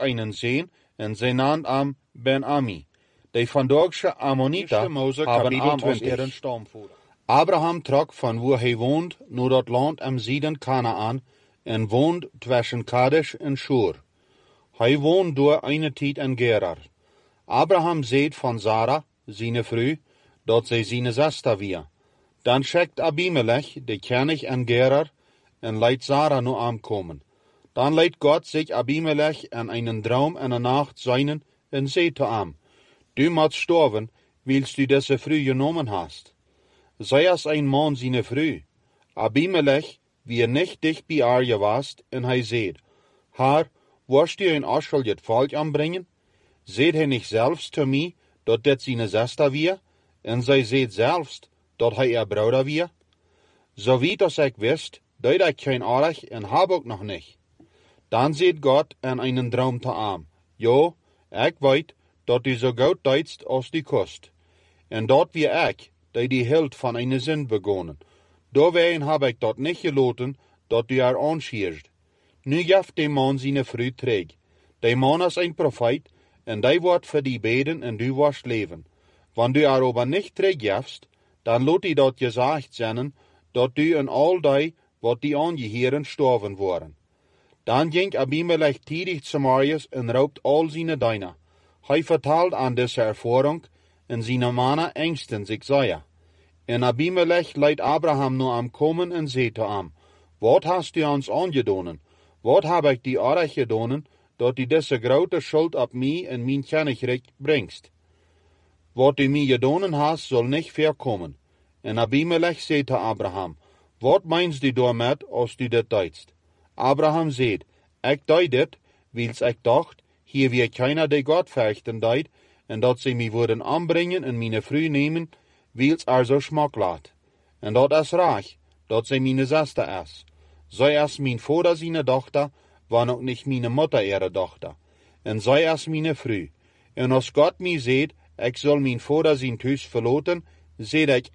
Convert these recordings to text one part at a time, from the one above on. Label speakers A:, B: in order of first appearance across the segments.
A: einen Seen, en zij naamd am Ben-Ami. De vandaagse Ammoniter haben am aus ihren stamvoeren. Abraham trok van waar hij woont naar dat land am Zieden Kanaan en woont tussen Kadesh en Shur. Hij woont door eine tijd in Gerar. Abraham zeet van Sarah, zijn vrouw, dat zij zijn zuster weer. Dan schickt Abimelech, de König en Gerar, en leidt Sarah nu aankomen. Dan leidt Gott sich Abimelech en einen Traum en een Nacht seinen en zeet te am. Du moet sterven, wilst du deze vrouw genomen hast. Zij als ein Mann seine vrouw. Abimelech, wie nicht dicht bij haar gewast, en hij zeet, Haar, wirst du een afschuldigd volk aanbrengen? Zeet hij nicht selbst te mij, dat dit seine zuster weer? En zij zeet selbst, dat hij ihr Bruder weer? So wie das ich wist, deut ich kein Arech en hab ook noch nicht. Dan zeet Gott en einen Traum te am. Jo, ich weet, dat du so gut deitst als die Kust. En dat wie ich, die hield van eine Sinn begonnen. Doorwegen hab ich dat nicht geloten, dat du er anschierst. Nu jeft de man seine Frau träg. De man is ein Prophet, en die wordt für die beden en du wirst leven. Wann du er aber nicht träg jefst, dan lot die dat gesagt zijn, dat du en all die, wat die angeheren, sterven worden. Dan ging Abimelech tidig zu Marius en raubt all seine Diener. Hij vertelt aan deze ervaring, en seine mannen ängsten sich sehr. En Abimelech leidt Abraham nu am komen en zegt am, wat hast du ons aangedonen? Wat heb ik die Arech gedonen, dat du deze grote schuld op mij en mijn Königreich bringst? Wat du mij gedonen hast, soll nicht verkommen. En Abimelech zegt te Abraham, wat meinst du damit, als du dit deitst? Abraham zegt, ik deed dit, wils ik dacht, hier weer keiner de Gott fürchten deed, en dat ze mij worden aanbrengen en meine Frau nemen, wils so schmack laat. En dat is reich, dat ze meine Zuster is. Zij is mijn Vater seine Tochter, war noch nicht meine Mutter ihre Tochter. En zij is meine Frau. En als Gott mij seht, ik soll mijn Vater sein Thuis verloten, seht ik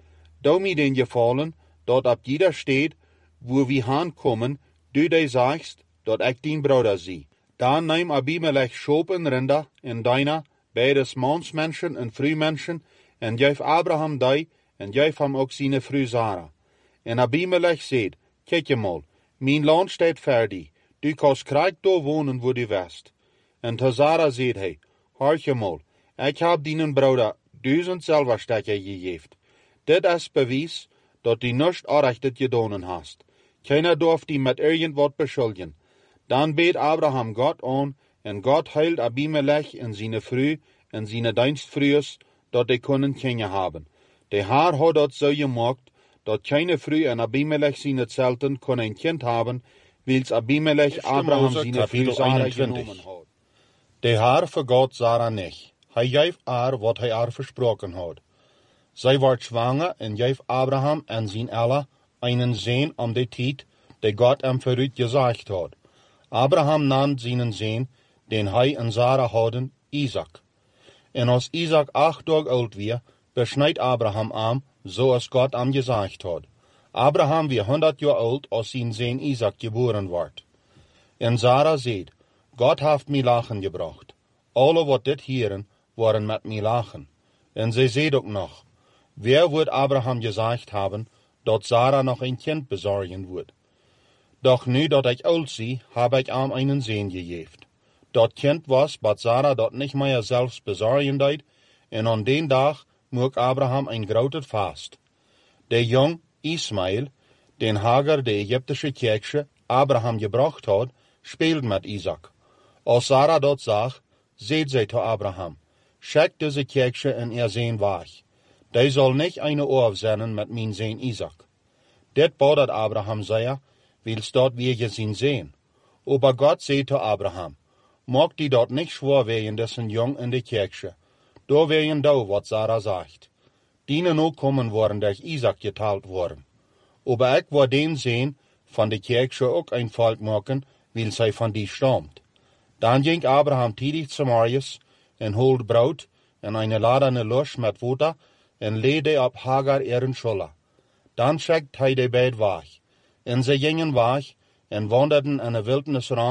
A: Da mir den gefallen, dat ab jeder steht, wo wir hankommen, du de sagst, dat ik din Bruder zie. Dan neem Abimelech Schop en Rinder en Dina, beides Mansmenschen en Frühmenschen, en geef Abraham die, en geef hem ook seine Frau Sarah. En Abimelech zegt, kijk je mal, mijn land staat fertig, du kannst krijg daar wonen wo du west. En te Sarah zegt hij, hoor je mal, ik heb dienen Bruder 1000 Silberstecher gegeven. Dit is bewijs, dat du nicht Arechtet gedonen hast. Keiner durft die met irgendwat beschuldigen. Dan bet Abraham Gott an, en Gott heilt Abimelech en seine Frau en seine Dienstfrühes, dat die kunnen Kinder haben. De Haar hat dat so gemacht, dat keine Frau en Abimelech seine Zelten kunnen ein Kind haben, wils Abimelech Abraham seine Frau Sarah genomen hat. De Haar vergat Sarah nicht. Hij gaf haar wat hij haar versprochen had. Zij werd schwanger en gaf Abraham en zijn Ella einen Sohn om de tijd, die Gott hem vooruit gezegd had. Abraham nam seinen Sohn, den hij en Sarah hadden, Isaac. En als Isaac 8 Tage oud was, besnijdt Abraham am, zoals Gott hem gezegd had. Abraham was 100 Jahre oud als zijn Sohn Isaac geboren werd. En Sarah zegt, Gott heeft mij lachen gebracht. Alle wat dit hieren, waren met mij lachen. En zij zegt ook nog, wer wird Abraham gezegd hebben, dat Sarah noch ein Kind bezorgen wird? Doch nu dat ich oud zie, heb ik ihm einen Sohn gegeven. Dat Kind was, wat Sarah dat nicht mehr selbst bezorgen deed, en an den Tag mocht Abraham ein großes Fast. Der Jung Ismael, den Hagar, der ägyptische Kirche, Abraham gebracht hat, spielt mit Isaac. Als Sarah dat zag, zeet zij zu Abraham, schick diese Kirche in ihr Sohn weg. Die soll nicht eine Ohr senden mit mein Sohn Isaac. Dit bodet Abraham sehr, wils dort wir gesehen sehen. Aber Gott sagt zu Abraham, mag die dort nicht schwor wegen dessen Jung in die Kirche. Da wegen da, wat Sarah sagt. Dienen ook kommen worden, durch Isaac geteilt worden. Aber ich war den sehen, von der Kirche auch ein Volk machen, weil sie von die stammt. Dann ging Abraham tidig zu Marius, en holt Brot, en eine ladene Lusch mit Wasser, en legde op Hagar ihren Schulter. Dann schickt hij de beid weg. En ze gingen weg, en wanderden in een wildnisraum,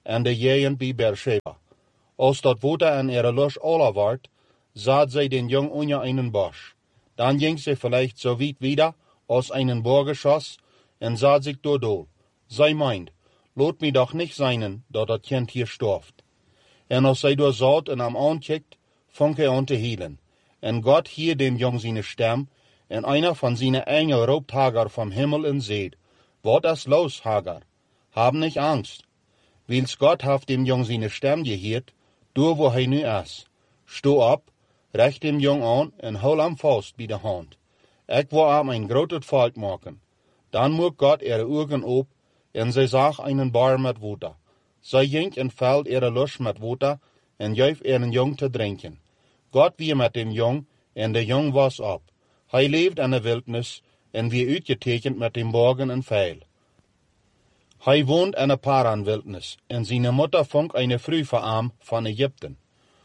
A: en de jeeën bij Beersheba. Als dat water en ihre Lust aller ward, saat zij den Jung unter einen Bosch. Dann ging sie vielleicht so weit wieder aus einen Burgeschoss en saat sich doodol. Zij meint, lot mi doch nicht seinen, dat dat Kind hier storft. En als zij door saat en am aankijkt, fang an te hielen. En Gott hier dem Jung seine Stem, en einer von seine Engel roept Hagar vom Himmel en seht, wat is los, Hagar? Hab nicht Angst. Wils Gott haft dem Jung seine Stem gehiert, door wo hij nu is. Sto op, recht dem Jung an en hol am vast bij de hand. Ik wil am ein groot Volk maken. Dan moet Gott ihre Augen op, en zij zag einen bar met water. Zij ging en veld ihre Lust met water, en geef ihren Jung te drinken. Gott wie met dem Jung, en de Jung was op. Hij leeft in de wildnis, en wie uitgetekend met dem Borgen en Pfeil. Hij woont in de Paran-wildnis, en zijn Mutter vond eine Früh verarm van Egypten.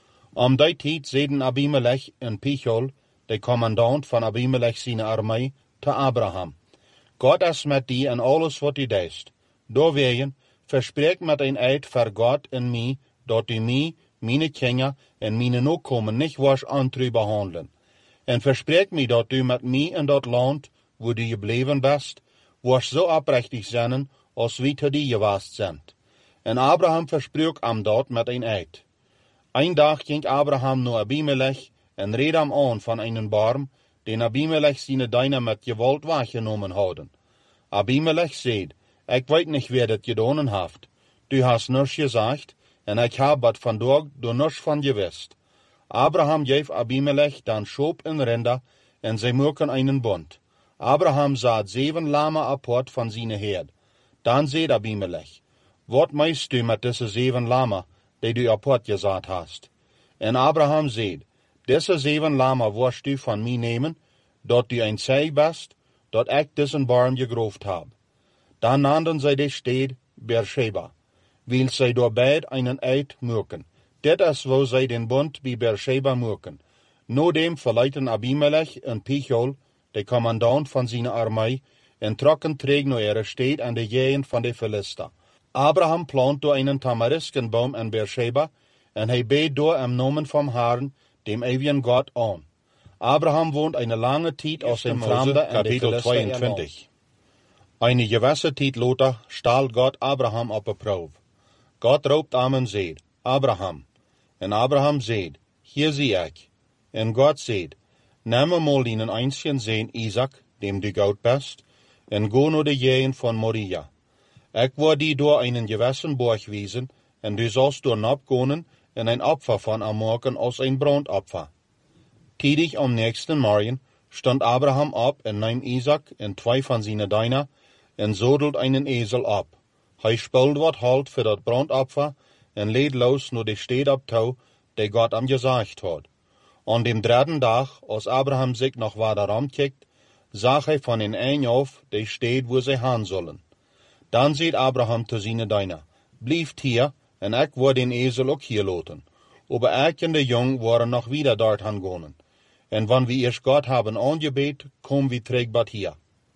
A: Die tijd zeiden Abimelech en Pichol, de commandant van Abimelech zijn armee, te Abraham. Gott is met die en alles wat die deist. Doorwegen, verspreek met een eid voor God en mij, dat die mij, meine Kinder en meine Nachkommen nicht was antrü behandelen. En verspreek mij dat u met mij in dat land, wo du gebleven bist, was zo oprechtig zijn, als wie te die geweest zijn. En Abraham verspreek am dat met een eid. Ein dag ging Abraham naar Abimelech en reed am aan van einen Baum, den Abimelech seine Diener met gewalt wahrgenommen hadden. Abimelech zeid, ik weet niet wer dat gedaan haft. Du hast nichts gesagt, en ik heb wat vandaag door nichts van gewist. Abraham geef Abimelech dan Schop en Rinder, en zij maken einen Bund. Abraham saat 7 Lama apart van zijn Herd. Dan zeid Abimelech, wat meist du met deze 7 Lama, die du apart gesaat hast? En Abraham zeid, deze 7 Lama wirst du van mij nemen, dat du ein Zeig bist, dat ik diesen Baum gegroofd heb. Dan nannten zij de stad Beersheba, weil zij door beid einen Eid maken. Dit is wo zij den Bund bij Beersheba maken. Nodem verleiten Abimelech en Pichol, de commandant van zijn armee, en trokken terug naar ihre stad aan de jeeën van de Philister. Abraham plant door einen Tamariskenbaum in Beersheba, en hij beet door am Namen vom Herrn, dem ewigen Gott aan. Abraham woont eine lange tijd aus dem Fremde en de Philister 22. Eine gewisse tijd later stahl Gott Abraham op een proef. Gott roept aan en zeid, Abraham. En Abraham zeid, hier zie ik. En Gott zeid, neem mal deinen einzigen Sohn Isaac, dem du goud bist, en go naar de jeeën van Moria. Ik wil die door einen gewissen Borg wiesen, en du sollst door napgonen en een Opfer van am Morgen als een Brandopfer. Tidig am nächsten Morgen stand Abraham op en nahm Isaac en 2 van zijn Diener en zodelt einen Esel op. Hij spult wat halt voor dat Brandopfer en leed los naar de stad op touw, die Gott am gesagt had. An dem 3. dag, als Abraham sich noch weiter omkijkt, zag hij van een eind af de stad wo zij gaan zullen. Dan zeid Abraham te zijn Diener, blijft hier en ik wil den Esel ook hier laten. Aber ik en de Jung waren noch wieder dort hangonen. En wann wir erst Gott haben angebet, kommen wir terug bat hier.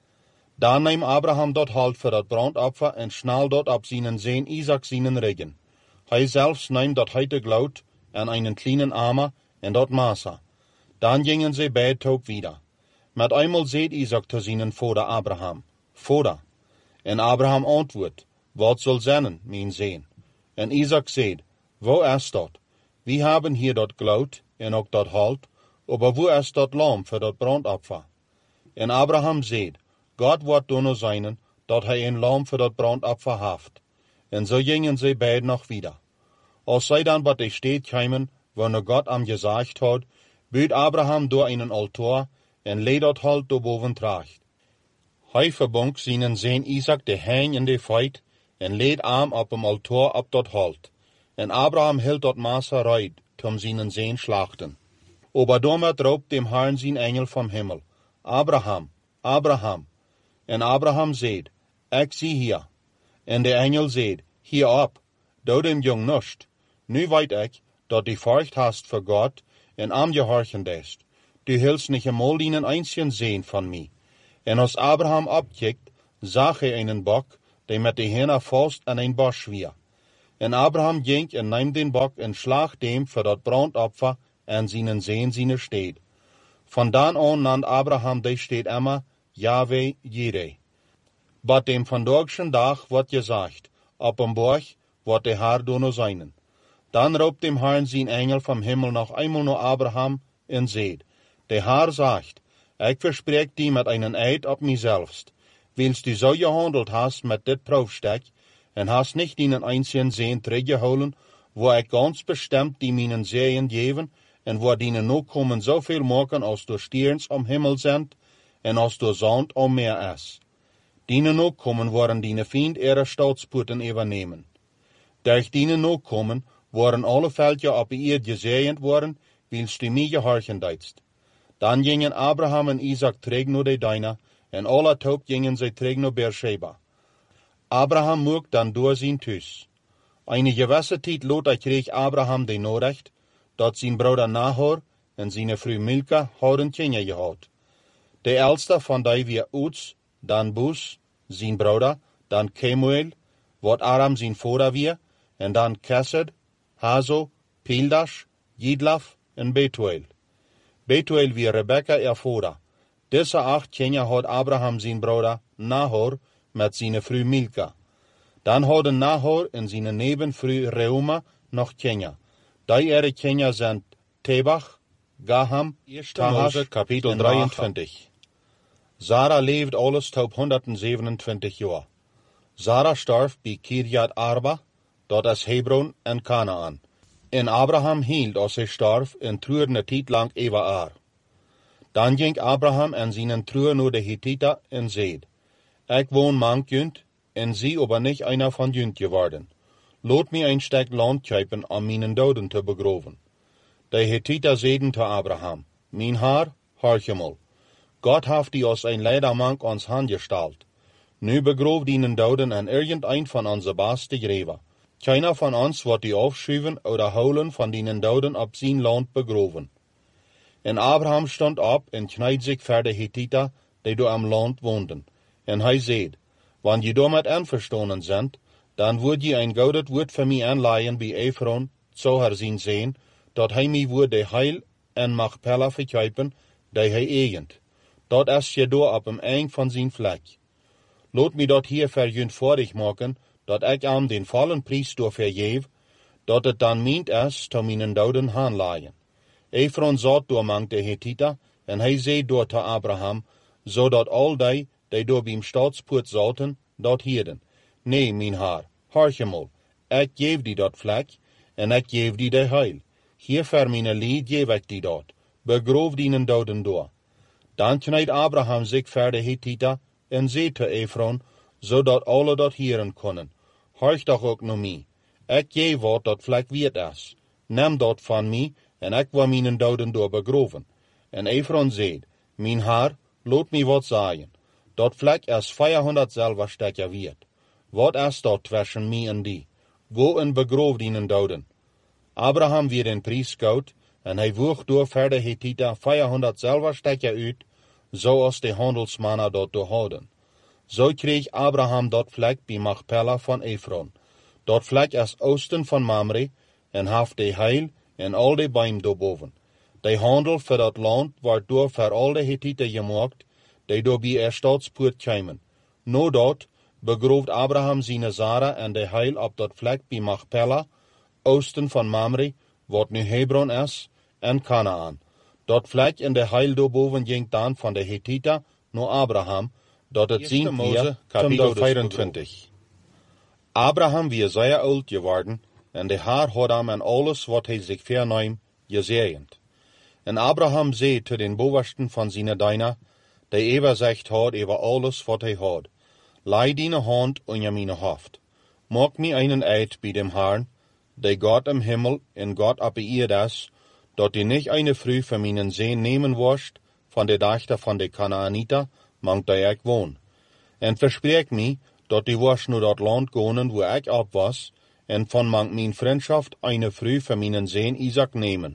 A: Dan nahm Abraham dort halt für dat Brandopfer en schnal dort ab seinen Sohn Isaac seinen Regen. Hij selbst nahm dat heite Glaut en einen kleinen Armer en dort Masa. Dan gingen sie beid taub wieder. Met einmal seht Isaac zu seinen Vater Abraham, Vater. En Abraham antwoord, wat soll sein, mein Sohn? En Isaac seht, wo ist dat? Wir haben hier dort Glaut en ook dort halt, aber wo ist dort Lamm für dort Brandopfer? En Abraham seht, Gott wird donno seinen, dat hij een Lamm für dort Brandopfer haft. En so gingen sie beid noch wieder. Als zij dan wat de stad kämen, wanneer Gott am gesagt had, böd Abraham door einen Altar en leed dat halt door boven tracht. Hij verbonk seinen Sohn Isaac de hein in de feit en leed arm op dem Altar op dat halt. En Abraham hield dat Masa reit, tom seinen Sohn schlachten. Aber damit roept dem Herrn zijn Engel vom Himmel, Abraham, Abraham. En Abraham zeid, ik zie hier. En de Engel zeid, hier op, doe dem Jung nust. Nu weet ik, dat du furcht hast voor God en am gehorchen dest. Du hilst nicht einmal einen einzigen Sohn von mir. En als Abraham opkijkt, zag hij einen Bock, die met de Hände vast an ein Bosch wier. En Abraham ging en nam den bok en slaag dem voor dat brandopfer en zijn zeen zijn steed. Vandaan aan nam Abraham die steed immer Yahweh Jireh. Bat dem vandaagse dag wordt gezegd, op een borg wordt de Heer dono zijn. Dan roept dem Herrn zijn engel van hemel nog eenmaal naar Abraham en zegt, de Heer zegt, ik verspreek die met een eed op mijzelfst, wils du zo gehandeld hast met dit proefstek, en hast niet die een einzigen zeen teruggehouden, waar ik ganz bestemd die mijn zeeën geven, en waar die nakomen zoveel maken als door stierns om hemel zendt, en als door zand om meer is. Die nakomen worden die vriend ihre staatspoorten overnemen. Durch die nakomen worden alle veldje op de eerd gezegend worden, wils du mij gehorchen deidst. Dan gingen Abraham en Isaac terug naar de Dina, en alle toop gingen zij terug naar Beersheba. Abraham mocht dan door zijn thuis. Een gewisse tijd later kreeg Abraham de nodig, dat zijn broeder Nahor en zijn vrouw Milka hadden kinderen gehad. De oudste van die weer Uts, dan Bus, zijn broeder, dan Kemuel, wat Aram zijn vader weer, en dan Kesed, Hazo, Pildash, Jidlaf en Betuel. Betuel weer Rebekka er vader. Deze 8 kinderen had Abraham zijn broeder Nahor met zijn vrouw Milka. Dan hadden Nahor en zijn nevenvrouw Reuma nog kinderen. Die kinderen zijn Tebach, Gaham, Tahash, kapitel 23. Sarah leefde alles tot 127 jaar. Sarah stierf bij Kirjat Arba, dat is Hebron en Kanaan. En Abraham hield als hij stierf en treurde een tijd lang over haar. Dan ging Abraham en zijn troer naar de Hittita en zei, ik woon mank junt, en zie aber niet einer van junt geworden. Laat mij een stuk land kopen om mijn doden te begroven. De Hittita zeiden te Abraham, mijn Heer, horch mal. God heeft die als een leidermank ons hand gesteld. Nu begroof die doden en irgendein van onze beste graven. Keiner van ons wordt die afschuiven oder holen van die doden op zijn land begroven. En Abraham stond op en knijd zich voor de Hittita, die door am land woonden. En hij zei, wanneer je door met einverstanden bent, dan wordt je een gouden woord voor mij aanleien bij Ephron, zo herzien zijn, dat hij mij wordt de heil en Machpelah verkuipen, die hij eigent. Dat is je door op een eind van zijn vlek. Laat mij dat hier verjuntvoordig maken, dat ik aan den vallen prijs door vergeef, dat het dan meent is te mijn doden aanleien. Ephron zat door mang de Hittita, en hij zei door te Abraham, zodat al die door bij staatspoort zaten, dat hierden. Nee, mijn Heer, horch mal, ik geef die dat vlek, en ik geef die de heil. Hier voor mijn lied geef ik die dat. Begroof die doden door. Dan knijd Abraham zich voor de Hittita, en zei te Ephron, zodat alle dat hieren konden. Horch toch ook naar mij. Ik geef wat dat vlek wierd is. Neem dat van mij, en ik wil mijn doden door begroven. En Ephron zei, mijn Heer, laat mij wat zeggen. Dat vlek is 500 zilverstukken wierd. Wat is dat tussen mij en die? Go en begroof die doden. Abraham werd een prijs koud, en hij woog door voor de Hittita 500 zilverstukken uit, zoals de handelsmannen dat doorhouden. Zo kreeg Abraham dat vlek bij Machpelah van Ephron. Dat vlek is oosten van Mamre, en heeft de heil en al de bijm daarboven. De handel voor dat land wordt door voor al de Hittiten gemaakt, die door bij er staatspoort kwamen. No dat begrooft Abraham zijn Sarah en de heil op dat vlek bij Machpelah, oosten van Mamre, wat nu Hebron is, en Kanaan. Dat vlek en de heil daarboven ging dan van de Hittita naar Abraham, dat het zien weer, kapitel 24. Abraham weer zeer oud geworden, en de Heer had hem en alles wat hij zich vernam, gezegend. En Abraham zei te den bovensten van zijn Dina, die overzicht had over alles wat hij had, leid die hand onder mijn hoofd. Maak mij einen eid bij dem Herrn, die God im Himmel en God op de eerd is, dat die niet eine vrouw van mijn zeen nemen worst, van de dochter van de Kanaanita, mank die ik woon. En verspreek mij, dat die worst naar dat land gaan waar ik op was, en van mank mijn vriendschaft eine vrouw van mijn zeen Isaac nemen.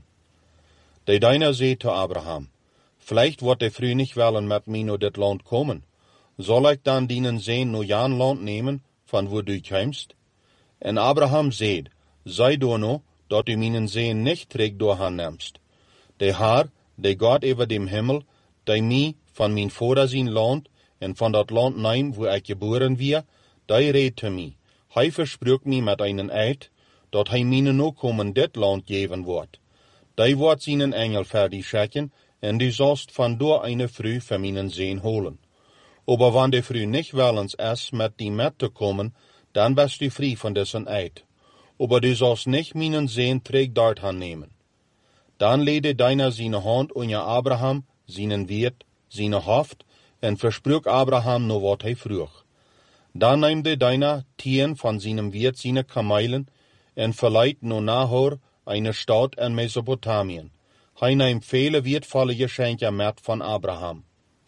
A: De Dina zei te Abraham, vielleicht wordt de vrouw niet willen met mij naar dit land komen. Zal ik dan dienen zeen naar Jan land nemen, van waar du komst? En Abraham zeed, zij door no, dat u mijn zeen nicht terug doornemst. De Haar, de God over dem Himmel, die mij van mijn vader zijn land en van dat land neem waar ik geboren weer, die reed te mij. Hij versprook mij met een eed, dat hij mijn nakomen dit land geven wordt. Die wordt zijn engel verder schikken, en die zalst vandoor een vrouw voor mijn zeen holen. Aber wanneer de vrouw niet wellens is met die met te komen, dan best u vrij van dessen eed. Aber du zalst niet mijn zeen terug daartaan nemen. Dan leidde Dina zijn hand onder Abraham, zijn weert, zijn hoofd, en versprook Abraham nog wat hij vroeg. Dan neemde Dina 10 van zijn weert zijn kamelen, en verleidt no Nahor een stad in Mesopotamië. Hij neemt vele weertvolle geschenken met van Abraham.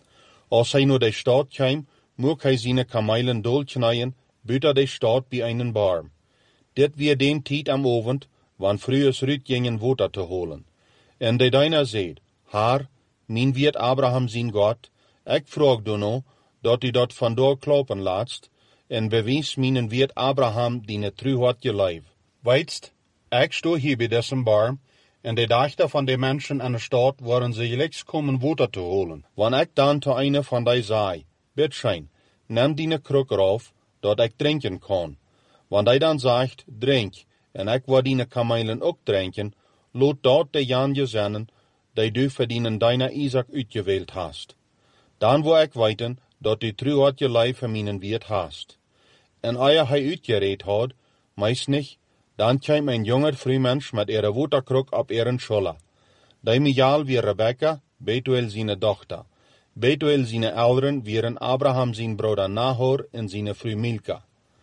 A: Als hij naar de stad kwam, moest hij zijn kamelen doorknijden buiten de stad bij een boom. Dit weer den tijd am avond, wanneer vroegers uitgingen water te holen. En de Dina zei, Haar, mijn weert Abraham zijn God, ik vraag door nou, dat u dat vandoor kloppen laatst, en bewijs mijn weert Abraham die het trouw had geleefd. Weitst, ik sto hier bij dessen boom, en de dachten van de mensen aan de stad waren ze gelijks komen water te holen. Wanneer ik dan te een van die zei, Bitschein, neem die kruk eraf, dat ik drinken kan. Want hij dan zegt, drink, en ik wil die kamelen ook drinken, laat dat de janje zijn, die du voor die Isaac uitgeweeld hast. Dan wil ik weten, dat u trouw had je lijf voor mijn weert hast. En eer hij uitgereed had, meest niet, dan kwam een jonger vrouwmens met ihre waterkruk op ihren scholler. Die mijal wie Rebecca, Betuel zijn dochter. Betuel zijn ouderen wieren Abraham zijn broeder Nahor en zijn vrouw Milka.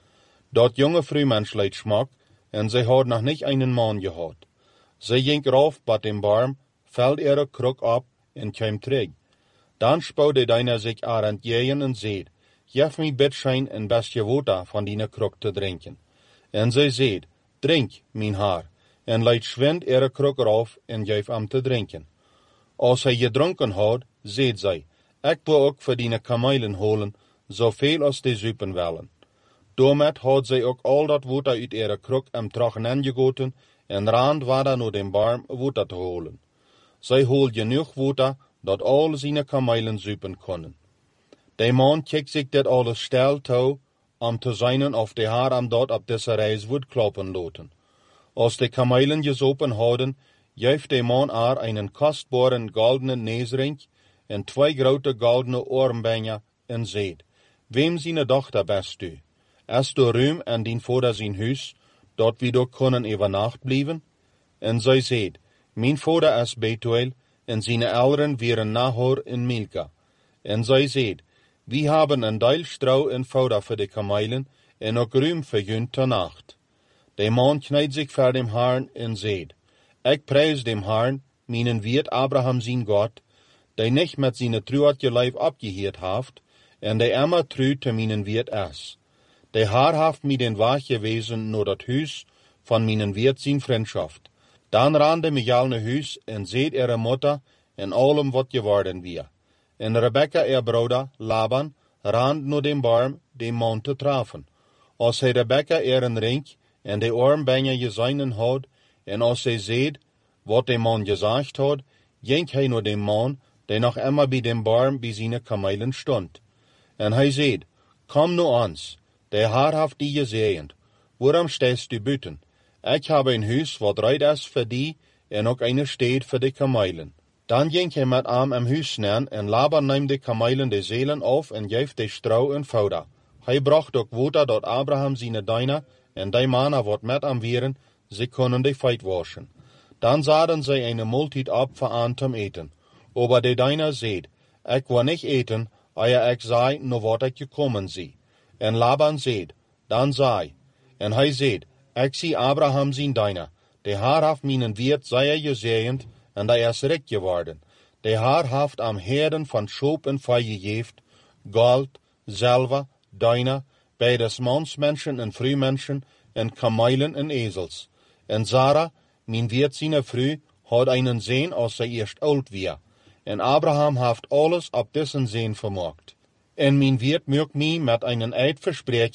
A: Dat jonge vrouwmens leid smak, en zij had nog niet einen man gehad. Zij ging rauf bij dem boom, veld ihre kruk op en kwam terug. Dan spouwde Dina zich aan het jeeën en zei, geef mij bitschein een bestje water van die kruk te drinken. En zij zei, drink, mijn haar, en leid schwind ihre kruk eraf en geef hem te drinken. Als hij gedronken had, zei zij, ik wil ook voor die kamelen holen, zoveel als die zuipen willen. Daarmet had zij ook al dat water uit ihre kruk en trochen aangegoten en raand water naar den boom water te holen. Zij holt genoeg water, dat al zijn kamelen zuipen konden. De man keek zich dit alles stil toe, om te zijn of de Haar am dat op deze reis would kloppen laten. Als de kamelen gezopen hadden, geeft de man haar een kostbare goldene neusring en 2 grote goldene oorringen en zei, wem zijn dochter best u? Is de ruim en dien vader zijn huis, dat we door kunnen over nacht blijven? En zij zei, mijn vader is Betuel, en zijn ouderen wieren Nahor en Milka. En zij zei, we hebben een deel strouw en fouda voor de kamelen, en ook ruim voor jullie ter nacht. De man knijdt zich voor dem Herrn en zei, ik prijs dem Herrn, mijn weert Abraham zijn God, die niet met zijn trouwatje lijf opgeheerd heeft, en die immer trouw te mijn weert is. De Haar heeft mij den weg gewezen naar dat huis van mijn weert zijn vriendschaft. Dan rande Mijal naar huis en zei ihre moeder en allem wat geworden weer. En Rebecca, ihr broeder, Laban, rand naar den boom de man te treffen. Als hij Rebecca ihren ring en de oorringen gezien had, en als zij zei wat de man gezegd had, ging hij naar den man, die nog immer bij den boom bij zijn kamelen stond. En hij zei, kom nu ons, de Haar heeft die gezegend, waarom stehst du buiten? Ik heb een huis wat reit is voor die, en ook een steed voor de kamelen. Dan ging hij met hem im huis neer, en Laban neemt de kamelen de zelen af en geeft de strouw en fouda. Hij bracht ook water dat Abraham zijn Dina en die mannen wat met hem wieren, ze konden de feit waschen. Dan zaten zij een multitude op voor aan te eten. Aber de Dina zei, ik wil niet eten, eer ik zei naar wat ik gekomen zie. En Laban zei, dan zei, en hij zei, ik zie Abraham zijn Dina. De Haar heeft mijn weert zeer gezegend, en hij is rijk geworden. De Haar heeft am herden van schoop en vee gegeven, goud, zilver, Dina, bij des mansmensen en vrouwmensen, en kamelen en ezels. En Sarah, mijn weert zijn vrouw, had einen zeen als zij eerst oud weer. En Abraham heeft alles op dessen zeen vermocht. En mijn weert mögt mij met einen eid verspreken,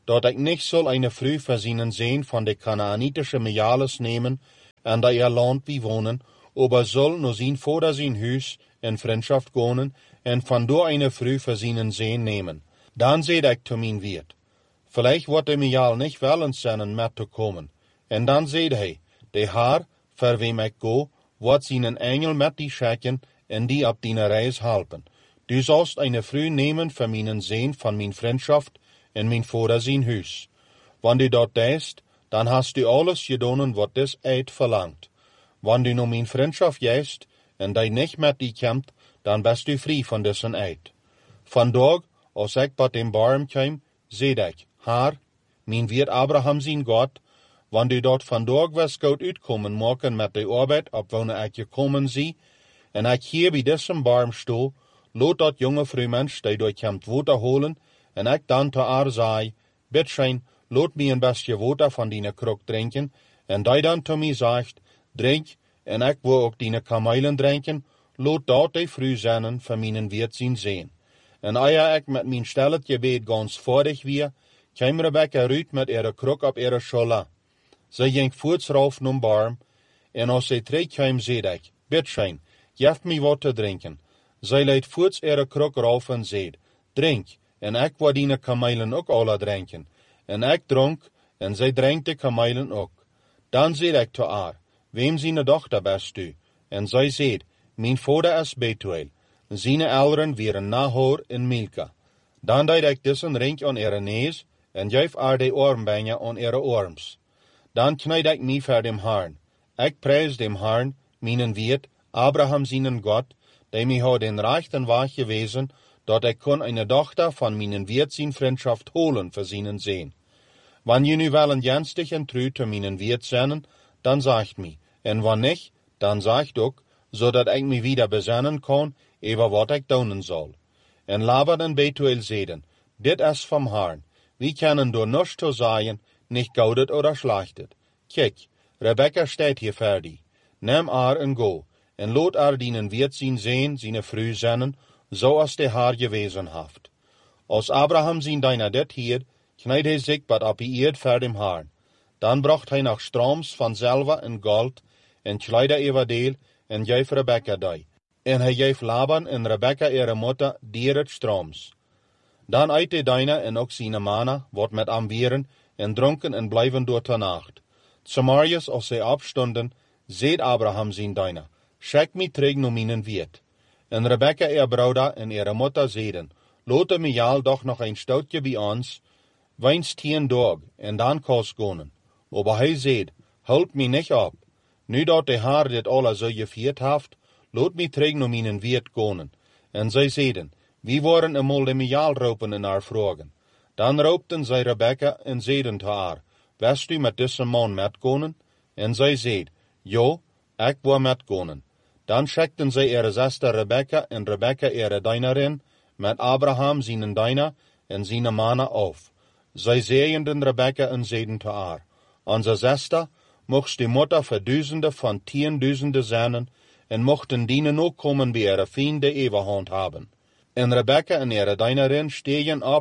A: dat ik niet zal eine Frau verzinnen sehen von de Kanaanitische Mijales nemen en dat ihr Land bewohnen, aber soll nur zijn Vater zijn huis in Freundschaft gonen en vandoor eine Frau verzinnen sehen nemen. Dan zeid ik te mijn wirt, vielleicht wordt de Mijal niet willen zijn met te komen. En dan zeid hij, de Haar, voor wem ik go, wordt zijn engel met die schikken en die op die reis helpen. Du sollst eine Frau nemen voor mijn zeen van mijn Freundschaft en mijn Vater zijn huis. Wanneer du dat deest, dan hast du alles gedaan wat des eid verlangt. Wanneer du nu mijn Freundschaft jeist en die niet met die komt, dan bist du vrij van dessen eid. Vandaag, als ik bij dem barm kwam, zeid ik, Haar, mijn wirt Abraham zijn God, wanneer du dat vandaag was goed uitkomen maken met de arbeid op wanneer ik gekomen zie, en ik hier bij dessen barm sto, laat dat jonge vrouwmens die door komt water holen, en ik dan te haar zei, bitschein, laat mij een bestje water van die kruk drinken, en die dan te mij zegt, drink, en ik wil ook die kamelen drinken, laat dat die vrouw zijn van mijn wirt zien zijn. En eer ik met mijn stillet gebed gans voordig weer, kwam Rebecca uit met ihre kruk op ihre schouder. Zij ging voorts rauf naar barm, en als zij terugkwam, zei ik, bitschein, geef mij wat te drinken. Zij leidt voorts ihre kruk rauf en zei, drink, en ik wil die kamelen ook alle drinken. En ik dronk, en zij drinkt de kamelen ook. Dan zei ik te haar, wem zijn dochter bist du? En zij zei, mijn vader is Betuel. Zijn ouderen waren Nahor en Milka. Dan deed ik dessen ring aan ihre neus, en geef haar de armbanden aan ihre arms. Dan knijd ik mij voor dem Herrn. Ik prijs dem Herrn, mijn wirt, Abraham zijn God, die mij had den rechten weg gewezen, dat ik kon eine dochter van mijn wirt zijn Freundschaft holen voor zijn zeen. Wanneer je nu wel een jenstig en trouw te mijn wirt zijn, dan zegt mij, en wanneer niet, dan zegt ook, zodat ik me wieder bezinnen kan, over wat ik doen zal. En Laban en Betuel zeiden, dit is van Herrn, wie kunnen door niets te zeggen, niet goudet oder schlechtet. Kijk, Rebecca staat hier voor die. Neem haar en go, en laat haar dienen wirt zijn vrouw zijn, zoals de haar gewezen heeft. Als Abraham zijn deiner dit hier, knijd hij zich wat op die eerd voor dem Herrn. Dan bracht hij nog stroms van zilver en gold, en kleide everdeel, en geef Rebecca die. En hij geef Laban en Rebecca ihre moeder dier het stroms. Dan eet deiner en ook zijn mannen, wat met am wieren, en dronken en blijven door de nacht. Samarius, als zij opstonden, zeed Abraham zijn deiner, schik mij terug naar mijn wirt. En Rebecca, ihr Bruder en ihre moeder zeiden, laat me jou doch nog een stoutje bij ons, weins 10 dag, en dan kost gonen. Aber hij zeid, houd me niet op. Nu dat de Haar dit alle zo gevierd heeft, laat me terug naar mijn wirt gonen. En zij zeiden, wie waren eenmaal de Mijal roepen en haar vragen. Dan roepten zij Rebecca en zeiden te haar, wist u met deze man metgonen? En zij zeid, ja, ik wil metgonen. Dan schikten zij ihre zuster Rebecca en Rebecca ihre dienarin met Abraham zijn dienaar en zijn mannen af. Zij zeiden Rebecca en zeiden te haar, onze zuster mocht de moeder voor duizenden van 10.000 zijn en mochten dienen ook komen bij ihre vrienden eeuwigheid hebben. En Rebecca en ihre dienarin stegen op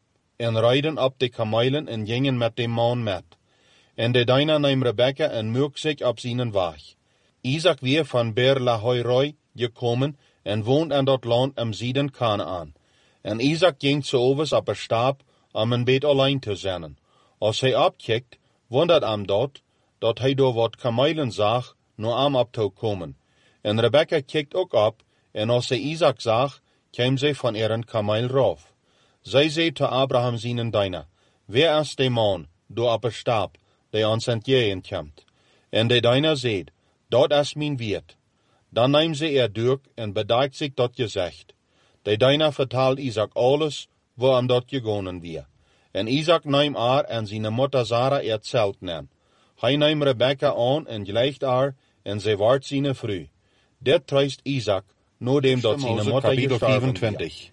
A: en rijden op de kamelen en gingen met de man met. En de dienaar nam Rebecca en moek zich op zijn weg. Isaac weer van Beer-lahai-roi gekomen en woont in dat land am Zieden Kanaan. En Isaac ging s'ovens op een stap om een beetje alleen te zijn. Als hij opkijkt, wondert hem dat hij door wat kamelen zag, naar hem op te komen. En Rebecca kijkt ook op, en als zij Isaac zag, kwam zij van een kameel rauf. Zij zei te Abraham zijn dienaar, wer is de man, door op een stap, die ons entgegen komt? En de dienaar zei, dat is mijn wirt. Dan neemt ze durch en bedacht zich dat gezegd. De dienaar vertelt Isaac alles, waarom dat gegonen weer. En Isaac neemt haar en zijn moeder Sarah het zelt neemt. Hij neemt Rebecca aan en gleicht haar, en zij wordt zijn vrouw. Dit treist Isaac, nadat dat zijn moeder gestorven 25.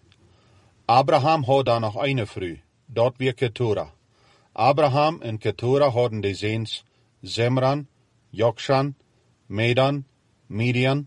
A: Abraham had dan nog een vrouw, dat weer Ketura. Abraham en Ketura hadden de zeens Zemran, Jokshan, Medan, Midian,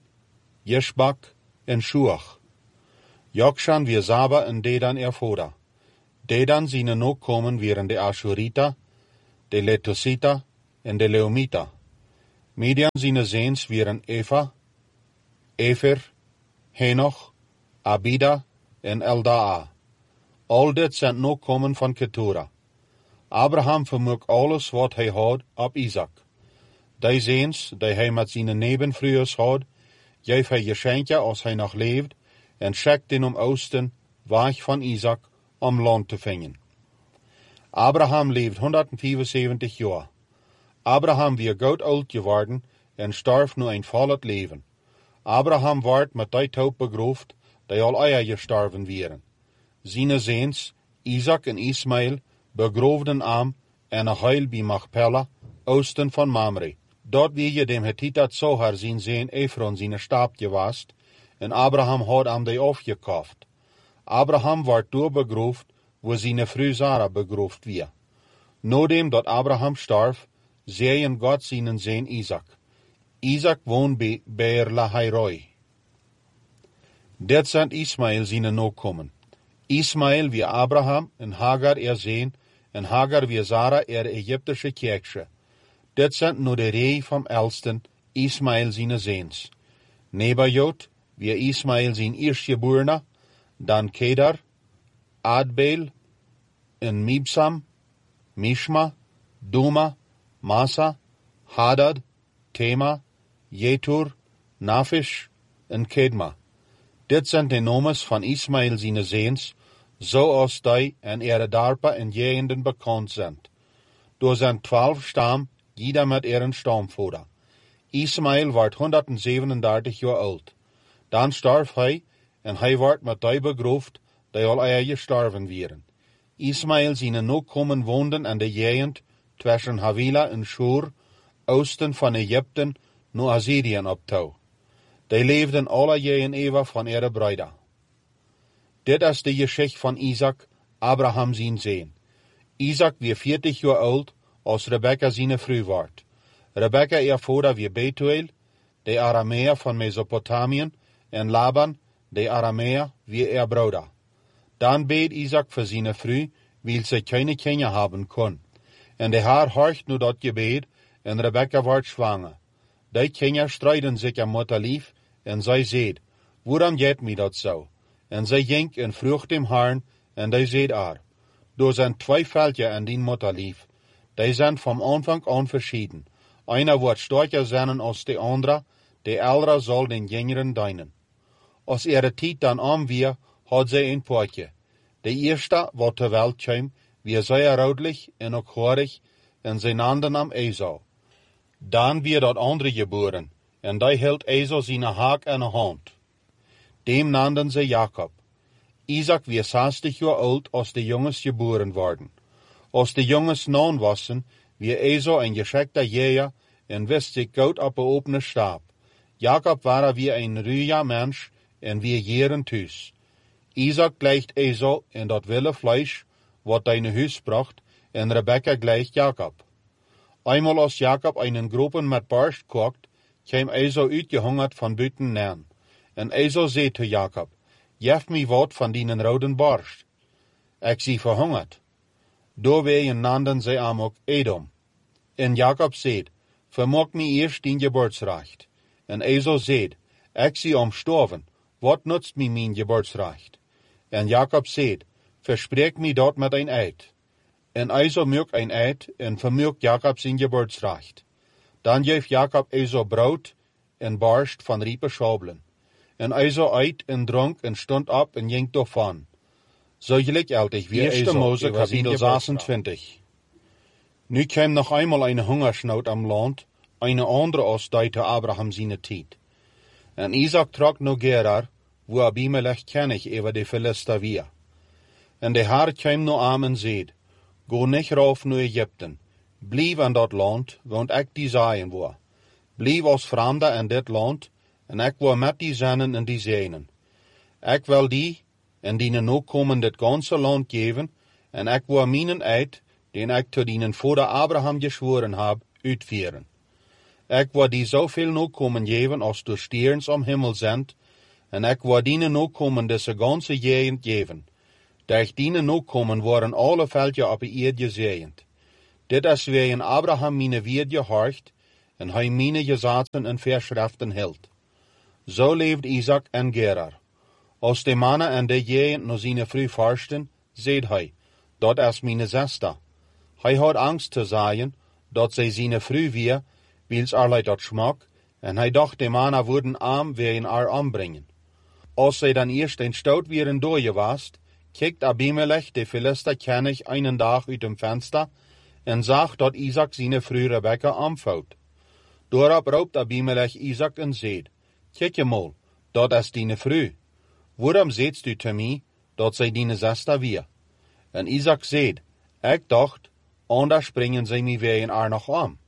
A: Jeshbak en Shuach. Jokshan weer Saba en Dedan vader. Dedan zijn nog komen waren de Ashurita, de Letusita en de Leumita. Midian zijn zeens waren Efa, Efer, Henoch, Abida en Eldaa. Al dit zijn nog komen van Ketura. Abraham vermoek alles wat hij had op Isaac. Die zeens, die hij met zijn nebenvrouwers had, geef hij geschenken als hij nog leeft en schickt den om oosten, weg van Isaac, om land te vinden. Abraham leeft 175 jaar. Abraham weer goud oud geworden en starf nu een vollet leven. Abraham werd met die hoop begroefd, die al eier gestorven waren. Zijn zeens, Isaac en Ismaël, begroefden am en een heil bij Machpelah, oosten van Mamre. Dort wie je dem Hethitat Zohar zijn zeen Ephron zijn staap gewast, en Abraham had am die afgekocht. Abraham werd door begroefd, waar zijn vrouw Sarah begroefd weer. Nodem dat Abraham starf, zeeën God zijn zeen Isaac. Isaac woont bij Beer Lahai-roi. Dit zijn Ismaël zijn nakomen. Ismaël wie Abraham en Hagar zeen, en Hagar wie Sarah Egyptische kerkje. Dit zijn nu de rij van elsten, Ismaël zijn zeens. Nebajot wie Ismaël zijn eerstgeborene, dan Kedar, Adbeel, en Mibsam, Mishma, Duma, Massa, Hadad, Tema, Jetur, Nafish en Kedma. Dit zijn de nomes van Ismaël zijn zeens, zoals die en dorpen en gegenden bekend zijn. Door zijn 12 stam, ieder met stamvader. Ismaël werd 137 jaar oud. Dan starf hij en hij werd met die begroefd, die al gestorven waren. Ismaël zijn nog komen woonden aan de gegend tussen Havila en Shur, oosten van Egypte, naar Assyrië op touw. Die leefden alle jaren eeuwig van bruiden. Dit is de geschichte van Isaac, Abraham zijn zeen. Isaac weer 40 jaar oud, als Rebekka zijn vrouw werd. Rebekka vader weer Betuel, de Arameer van Mesopotamië, en Laban, de Arameer, weer broeder. Dan beet Isaac voor zijn vrouw, wil ze keine kinderen hebben kon. En de haar horcht nu dat gebed, en Rebekka werd zwanger. Die kinderen strijden zich aan moeder lief, en zij zeid, waarom jet mij dat zo? En zij ging en vroeg dem Herrn, en die zeid haar, door zijn 2 veldje aan die moeder lief. Die zijn van aanvang aan verschieden. Einer wordt sterker zijn als de andere, de oudere zal den jongeren dienen. Als de tijd dan om weer, had zij een pootje. De eerste wat ter welt kwam, weer zeer roodlich en ook hoorig, en zij naamden hem Esau. Dan weer dat andere geboren, en die hield Esau zijn haak aan de hand. Dem naamden zij Jacob. Isaac weer 60 jaar oud als de jongens geboren worden. Als de jongens non wassen, weer Esau een geschikte jeger en wist zich goed op een opene staap. Jacob was weer een ruiger mens en weer jaren thuis. Isaac gleicht Esau en dat wille vlees, wat hij naar huis bracht, en Rebekka gleicht Jacob. Eenmaal als Jacob einen gropen met borst kookt, kwam Esau uitgehongerd van buiten naan. En Esau zei te Jacob, geef mij wat van die rode borst. Ik zie verhongerd. Doorwegen naamden zij hem ook Edom. En Jacob zei, vermocht mij eerst dien geboortsrecht. En Esau zei, ik zie omstorven, wat nutzt mij mijn geboortsrecht? En Jacob zei, verspreek mij dat met een eid. En Esau maakt een eid en vermocht Jacob zijn geboortsrecht. Dan geeft Jacob Esau brood en borst van riepe schabelen. En Esau eet en dronk en stond op en ging daarvan. Zo gelijk altijd weer Esau. Mose kapitel 26. Nu kwam nog eenmaal een hongersnood am land, een andere als die te Abraham zijn tijd. En Isaac trok naar Gerar, wo Abimelech kennig over de Philister weer. En de Heer kwam naar hem en zei, go niet rauf naar Egypten, blijf aan dat land, want ik die zaaien wil. Blijf als vreemde in dit land, en ik wil met die zennen en die zeenen. Ik wil die en die nakomen dit ganse land geven, en ik wil mijn eid, den ik tot die vader Abraham geschworen heb, uitvoeren. Ik wil die zoveel nakomen geven als de sterren om hemel zijn, en ik wil die nakomen deze ganse gegend geven. Durch diene nu komen worden alle veldje op de eerd gezegend. Dit is wegen Abraham meine Wied gehorcht, en hij meine gezaten en verschriften hield. Zo leeft Isaac en Gerar. Als de mannen en de jegend no zijn vrouw vorsten, zeid hij, dat is meine Zester. Hij had angst te zeggen, dat zij zijn vrouw weer, wils er dat schmak, en hij dacht de mannen würden arm wegen er ombrengen. Als zij dan eerst een stoot wären doorgewast, kijkt Abimelech de Philister König einen dag uit dem Fenster, en zag dat Isaac zijn vrouw Rebekka omvouwt. Doorop roept Abimelech Isaac en zeid, kijk je mal, dat is die vrouw. Waarom zeidst u te mij, dat zij die zester weer? En Isaac zeid, ik dacht, anders springen zij mij wegen er nog om.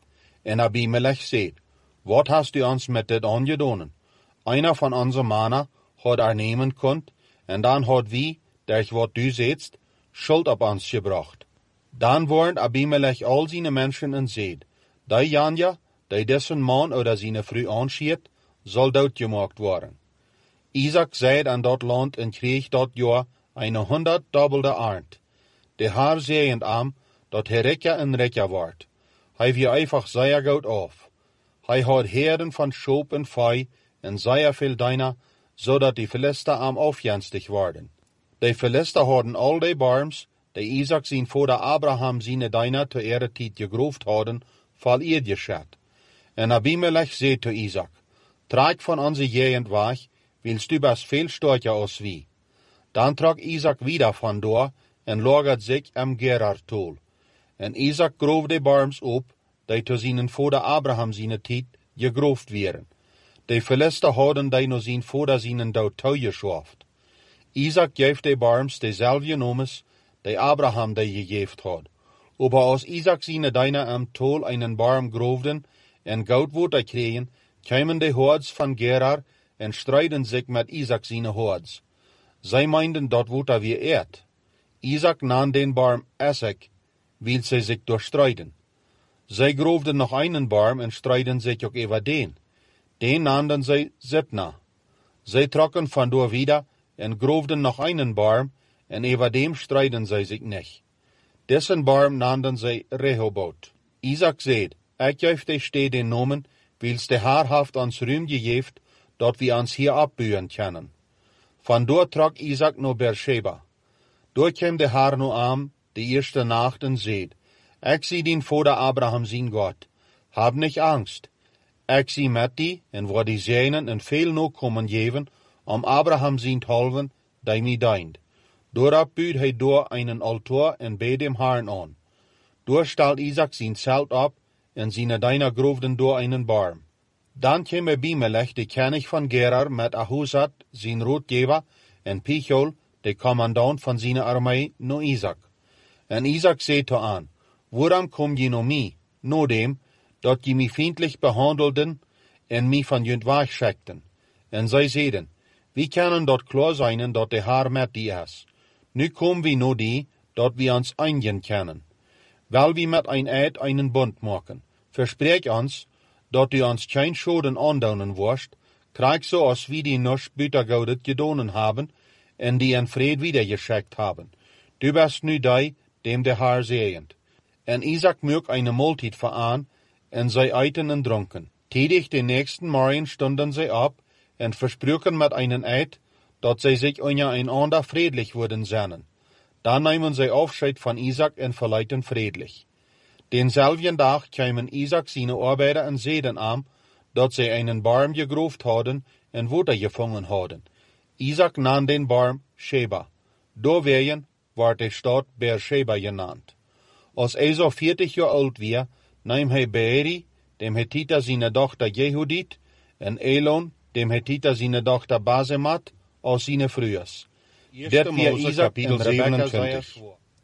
A: En Abimelech zeid, wat hast u ons met dit aangedonen? Einer van onze mannen had er nemen kunt, en dan had wie, durch wat du zeidst, schuld op ons gebracht. Dan warnt Abimelech al zijn mensen en zeid, die Janja, die dessen man oder zijn vrouw aanschiet, zal doodgemaakt worden. Isaac zeid aan dat land en kreeg dat jaar eine 100-dubbelte Arnd. De haar zeend am, dat hij rijker en rijker wordt. Hij wie einfach sehr goed af. Hij had herden van schoop en vee en sehr veel diener, zodat die Philister am afjenstig worden. De Philister hadden al die barms, die Isaac zijn vader Abraham zijn diener te ihrer tijd gegroofd hadden, val ihr geschat. En Abimelech zei te Isaac, trag van onze gegend weg, willst du best veel sterker als wie. Dan trok Isaac wieder van door en lagert zich am Gerar-tol. En Isaac groof de barms op, die te zijn vader Abraham zijn tijd gegroofd werden. De Philister hadden die no zijn vader zijn dood toegeschaft. Isaac geeft de barms dezelfde noemes, die Abraham die gegeven had. Aber als Isaac zijn diener am tol einen barm groofden en goudwoord kregen, kwamen de hordes van Gerar en strijden zich met Isaac zijn hordes. Zij meinden dat woord weer eerd. Isaac nam den barm Esek, wil zij zich durchstrijden. Zij groofden nog einen barm en strijden zich ook over den. Den namen zij Zipna. Zij trokken van door wieder en groofden nog einen barm en over dem strijden zij zich niet. Dessen barm namen zij Rehoboth. Isaac zeid, ik geef de stede nomen, wils de Haar haft ons ruim gegeven, dat we ons hier abbuien kunnen. Vandoor trok Isaac naar Beersheba. Door kwam de Haar nu aan, de eerste nacht en zeid, ik zie din vader Abraham zien God, hab nicht angst. Ik zie met die, en waar die zijnen en veel nu komen geven, om Abraham zien te helpen, die mij dient. Doorop buurt hij door einen altaar en beet dem Herrn aan. Door stelt Isaac zijn zelt op, en zijn diener groefden door einen barm. Dan kwam Abimelech, de König van Gerar, met Ahuzat, zijn roodgever, en Pichol, de commandant van zijn armee, naar Isaac. En Isaac zei te aan, waarom kom je naar mij, na dem, dat je mij vriendelijk behandelden en mij van junt wegschekten? En zij zeiden, wie kunnen dat klaar zijn dat de Haar met die is? Nu komen we naar die, dat we ons einigen kunnen. Wel we met een eed einen bund maken. Verspreek ons, dat du ons geen schoden aandoen wirst, krijg zoals we die noch buitengoudet gedonen hebben, en die in vrede wiedergeschickt hebben. Du bist nu die, dem de Haar zehend. En Isaac mög eine Multit veraan, en zij eiten en dronken. Tätig den nächsten Morgen stunden zij op, en versproken met einen Eid, dat zij zich einander friedlich würden sennen. Dan nemen zij afscheid van Isaac en verleiten friedlich. Denselben dag kwamen Isaac zijn arbeider en zeiden aan, dat zij einen barm gegroofd hadden en water gevangen hadden. Isaac nam den barm Sheba. Doorwegen werd de stad Beersheba genannt. Als zo 40 jaar oud was, nam hij Beeri, dem Hethiter zijn dochter Jehudit, en Elon, dem Hethiter zijn dochter Basemat, als zijn vrouws. Dit was Isaac in 27.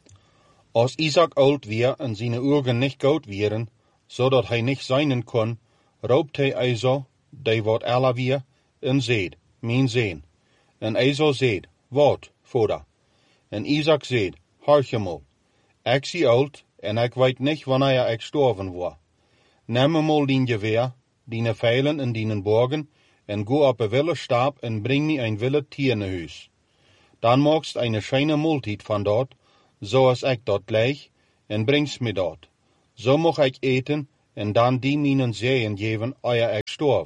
A: Als Isaac oud was en zijn ogen niet goed waren, zodat hij niet zijnen kon, roept hij Ezo, die wat ella was, en zeid, mijn zoon. En Ezo zeid, wat, vader? En Isaac zeid, hoorje mal, ik zie oud, en ik weet niet wanneer ik sterven word. Neem mal dien geweer, die veilen en die bogen, en go op een wille staap en breng me een wille tier naar huis. Dan maakst eine schöne Multiet van dort, zoals ik dort leeg, en brengst me dort. Zo mag ik eten, en dan die mijnen zeeën geven, eer ik storf.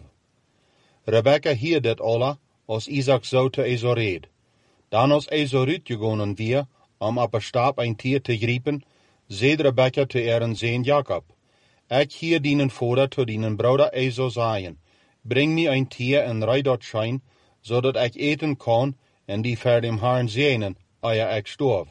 A: Rebecca hier dit alle, als Isaac zo te Esau reed. Dan als Esau uitgegonnen weer, om op een stap een tier te grijpen, zeed Rebecca te ihren zeen Jacob: Ik hier dienen vader te dienen broeder Esau zeggen, breng me een tier en rijd dat schijn, zodat ik eten kan en die ver dem Herrn zeenen, eer ik storf.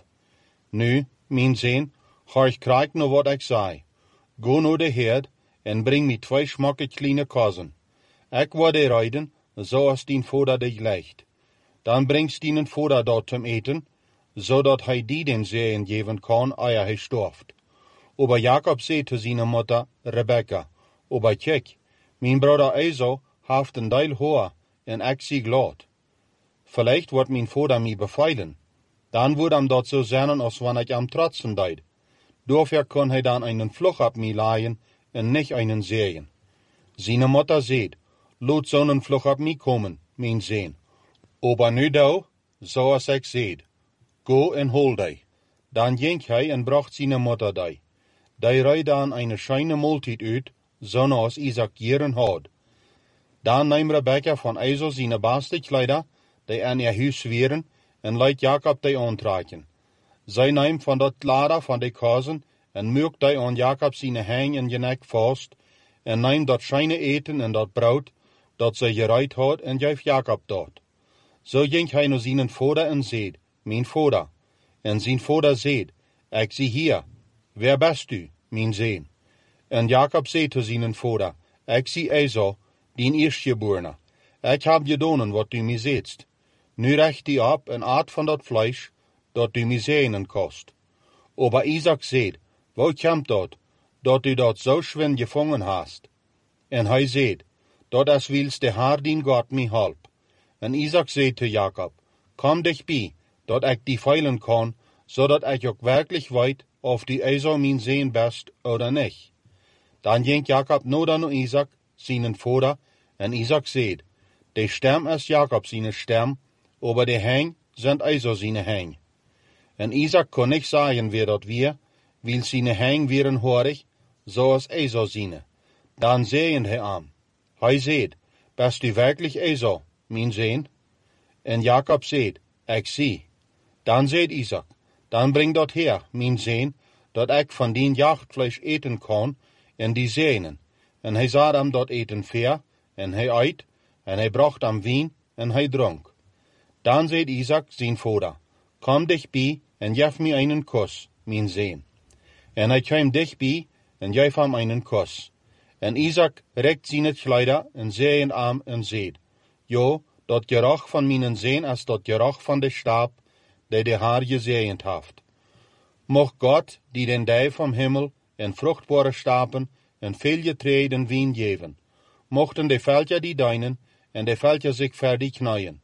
A: Nu, mijn zeen, horch krijg nou wat ik zei. Go naar de herd en breng me 2 smakke kleine kozen. Ik word rijden, zoals dien vader dich legt. Dan brengst dienen vader dat zum eten, zodat hij die den zeeën geven kan, eer hij storft. Aber Jacob zei te zijn moeder Rebecca: Aber kijk, mijn broeder Esau heeft een deel hoor, en ik zie glad. Vielleicht wordt mijn vader mij beveilen. Dan wordt hem dat zo zijn als wanneer ik hem trotsen deed. Dafür kan hij dan einen vlug op mij laaien en niet einen zeeën. Zijn moeder zei: Laat zo'n vlug op mij komen, mijn zeen. Aber nu doe, zoals ik zei. Go en hol die. Dan ging hij en bracht zijn moeder die. Die rijd dan een schöne multiet uit, zoals Isaac jaren had. Dan neemt Rebecca van Esau zijn beste kleider, die aan haar huis waren, en leidt Jacob die aantrekken. Zij neemt van dat kleider van die kozen, en maakt die aan Jacob zijn hang en nek vast, en neemt dat schöne eten en dat brood, dat zij gereid had, en geeft Jacob dat. Zo ging hij naar zijn vader en zei: Mijn vader. En zijn vader zei: Ik zie hier. Wer bist u, mijn zeen? En Jacob zei te zijn vader: Ik zie Esau, dien eerstgeborene. Ik heb gedaan wat u mij zeetst. Nu recht die op en aat van dat vlees, dat u mij zeenen kost. Aber Isaac zei: Waar komt dat u dat zo schwin gevangen hast? En hij zei: Dat is wils de Heer dien God mij help. En Isaac zei te Jacob: Kom dichtbij, dat ik die veilen kan, zodat ik ook werkelijk weet of die Esau mijn zeen best oder niet. Dan ging Jacob nader naar Isaac, zijn vader, en Isaac zei: De stem is Jacob zijn stem, aber de hang zijn Esau zijn hang. En Isaac kon niet zeggen wie dat weer, wil zijn hang wieren horig, zoals Esau zijn. Dan zei hij aan. Hij zei: Bist u werkelijk Esau, mijn zeen? En Jacob zei: Ik zie. Dan zei Isaac: Dan breng dat her, mijn zeen, dat ik van dien jachtvlees eten kan, en die zeenen. En hij zat hem dat eten ver, en hij eet, en hij bracht hem wien, en hij dronk. Dan zei Isaac zijn vader: Kom dichtbij, en geef me einen kus, mijn zeen. En hij kwam dichtbij, en geef hem einen kus. En Isaac rekt zijn kleider, en zei hem en zei: Jo, dat geruch van mijn zeen is dat geruch van de stap, die de Heer gezegend heeft. Mocht God, die den dij vom Himmel, en vruchtbare stapen, en veel getreden wien geven. Mochten de veldje die deinen, en de veldje zich verdig knaaien.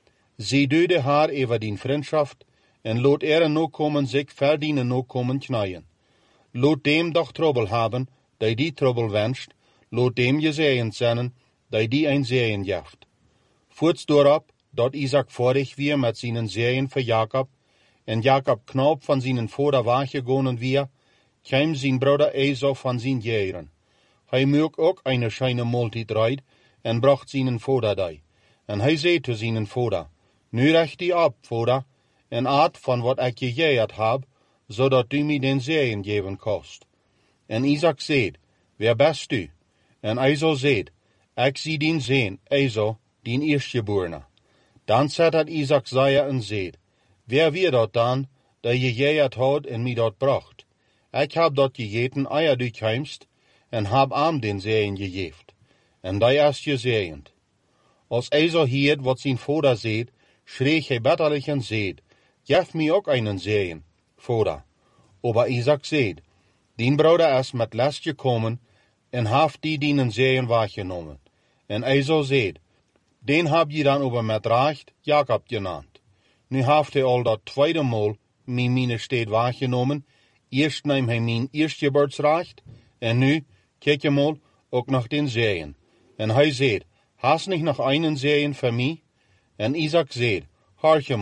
A: Zie du de Heer over dien vriendschaft, en laat nakomen zich verdienen nakomen knaaien. Laat dem doch trouble hebben, die trouble wenscht, laat dem gezegend zijn, die een zegen geeft. Voorts doorop, dat Isaac vorig weer met zijn zegen voor Jacob, en Jacob knap van zijn vader weggegonnen weer, kwam zijn broeder Esau van zijn jaren. Hij maak ook een schöne multiet rijd, en bracht zijn vader die. En hij zei te zijn vader: Nu recht die op, vader, en aat van wat ik je geëerd heb, zodat u mij den zegen geven kost. En Isaac zei: Wer bist u? En Esau zei: Ik zie dien zeen, Esau, dien eerstgeborene. Dan zet Isaac zei en zei: Wer wie dat dan, dat je geëerd had en mij dat bracht? Ik heb dat gegeten eer du kwamst, en heb hem den zegen gegeven. En die is gezegend. Als Esau hield wat zijn vader zei, schreef hij bitterlijk en zei: Geef mij ook einen zegen, vader. Aber Isaac zei: Dien broeder is met last gekomen, en heeft die dienen zegen weggenomen. En Esau zei: Den heb je dan over met recht Jacob genaamd. Nu heeft hij al dat tweede maal mijn steed weggenomen. Eerst neemt hij mijn eerstgeboortsrecht, en nu, kijk je mal, ook nog den zegen. En hij zei: Hast niet nog einen zegen voor mij? En Isaac zei: Hoor je mal,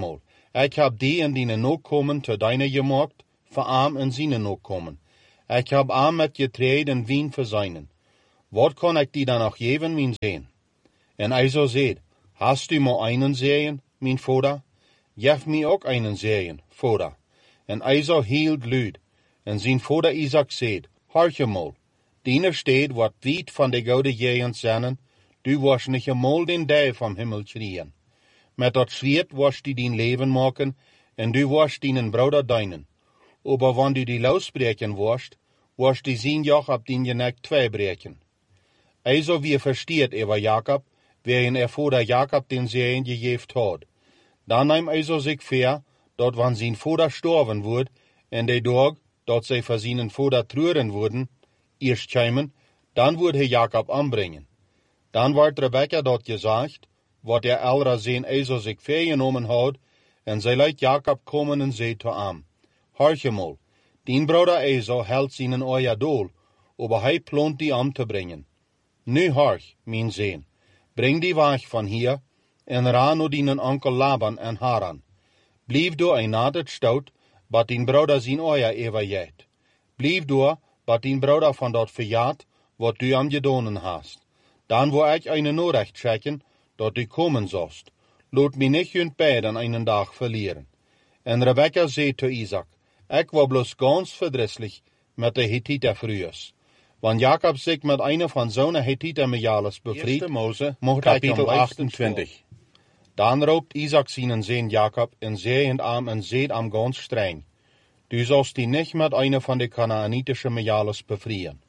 A: Ik heb die en die Nachkommen te deine gemaakt, voor arm en zijn Nachkommen. Ik heb arm met getreed en wien voor zijnen. Wat kan ik die dan nog geven, mijn zeen? En hij zo zegt, hast du maar einen zeen, mijn vader? Geef mij ook einen zeen, vader. En hij zo hield luid. En zijn vader Isaac zegt, hoortje mal, diener steht wat weit van de gouden jeen zijn, du was niet eenmaal den dag vom Himmel schreien. Met dat zwiert was die din leven maken, en du was dienen bruder deinen. Aber wann du die losbreken was die zien joch op din nek twee breken. Also wie versteht über Jakob, wen vader Jakob den Seen gegeven had. Dan nahm also sich ver, dat wann sein vader storven wordt, en de dag, dat zij voor zijn vader treuren worden, eerst kämen, dan wordt hij Jakob aanbrengen. Dan wordt Rebekka dat gezegd, wat elra zijn also sich vergenomen had, en zij leidt Jakob komen en zei te hem, hoortje mal, dien bruder also hält zijn oja dool, aber hij plant die am te brengen. Nu horch, mijn zeen, breng die weg van hier, en ra naar dienen onkel Laban en Haran. Blijf door een nadet stout, bat dien bruder zijn oja overjet. Blijf door, bat dien bruder van dat verjaat, wat du am gedonen hast. Dan wil ik een norecht checken, dat du komen zost. Laat mij niet hun beiden einen dag verlieren. En Rebekka zei te Isaac, ik was bloos ganz verdrisselijk met de Hittiter vroegs. Wanneer Jakob zich met een van zo'n Hittiter Mejales bevried, mocht kapitel 28. Dan roept Isaac zijn zeen Jakob en zeeend am en zeed am ganz streng. Du sollst die nicht met een van de Kanaanitische Mejales befrieden.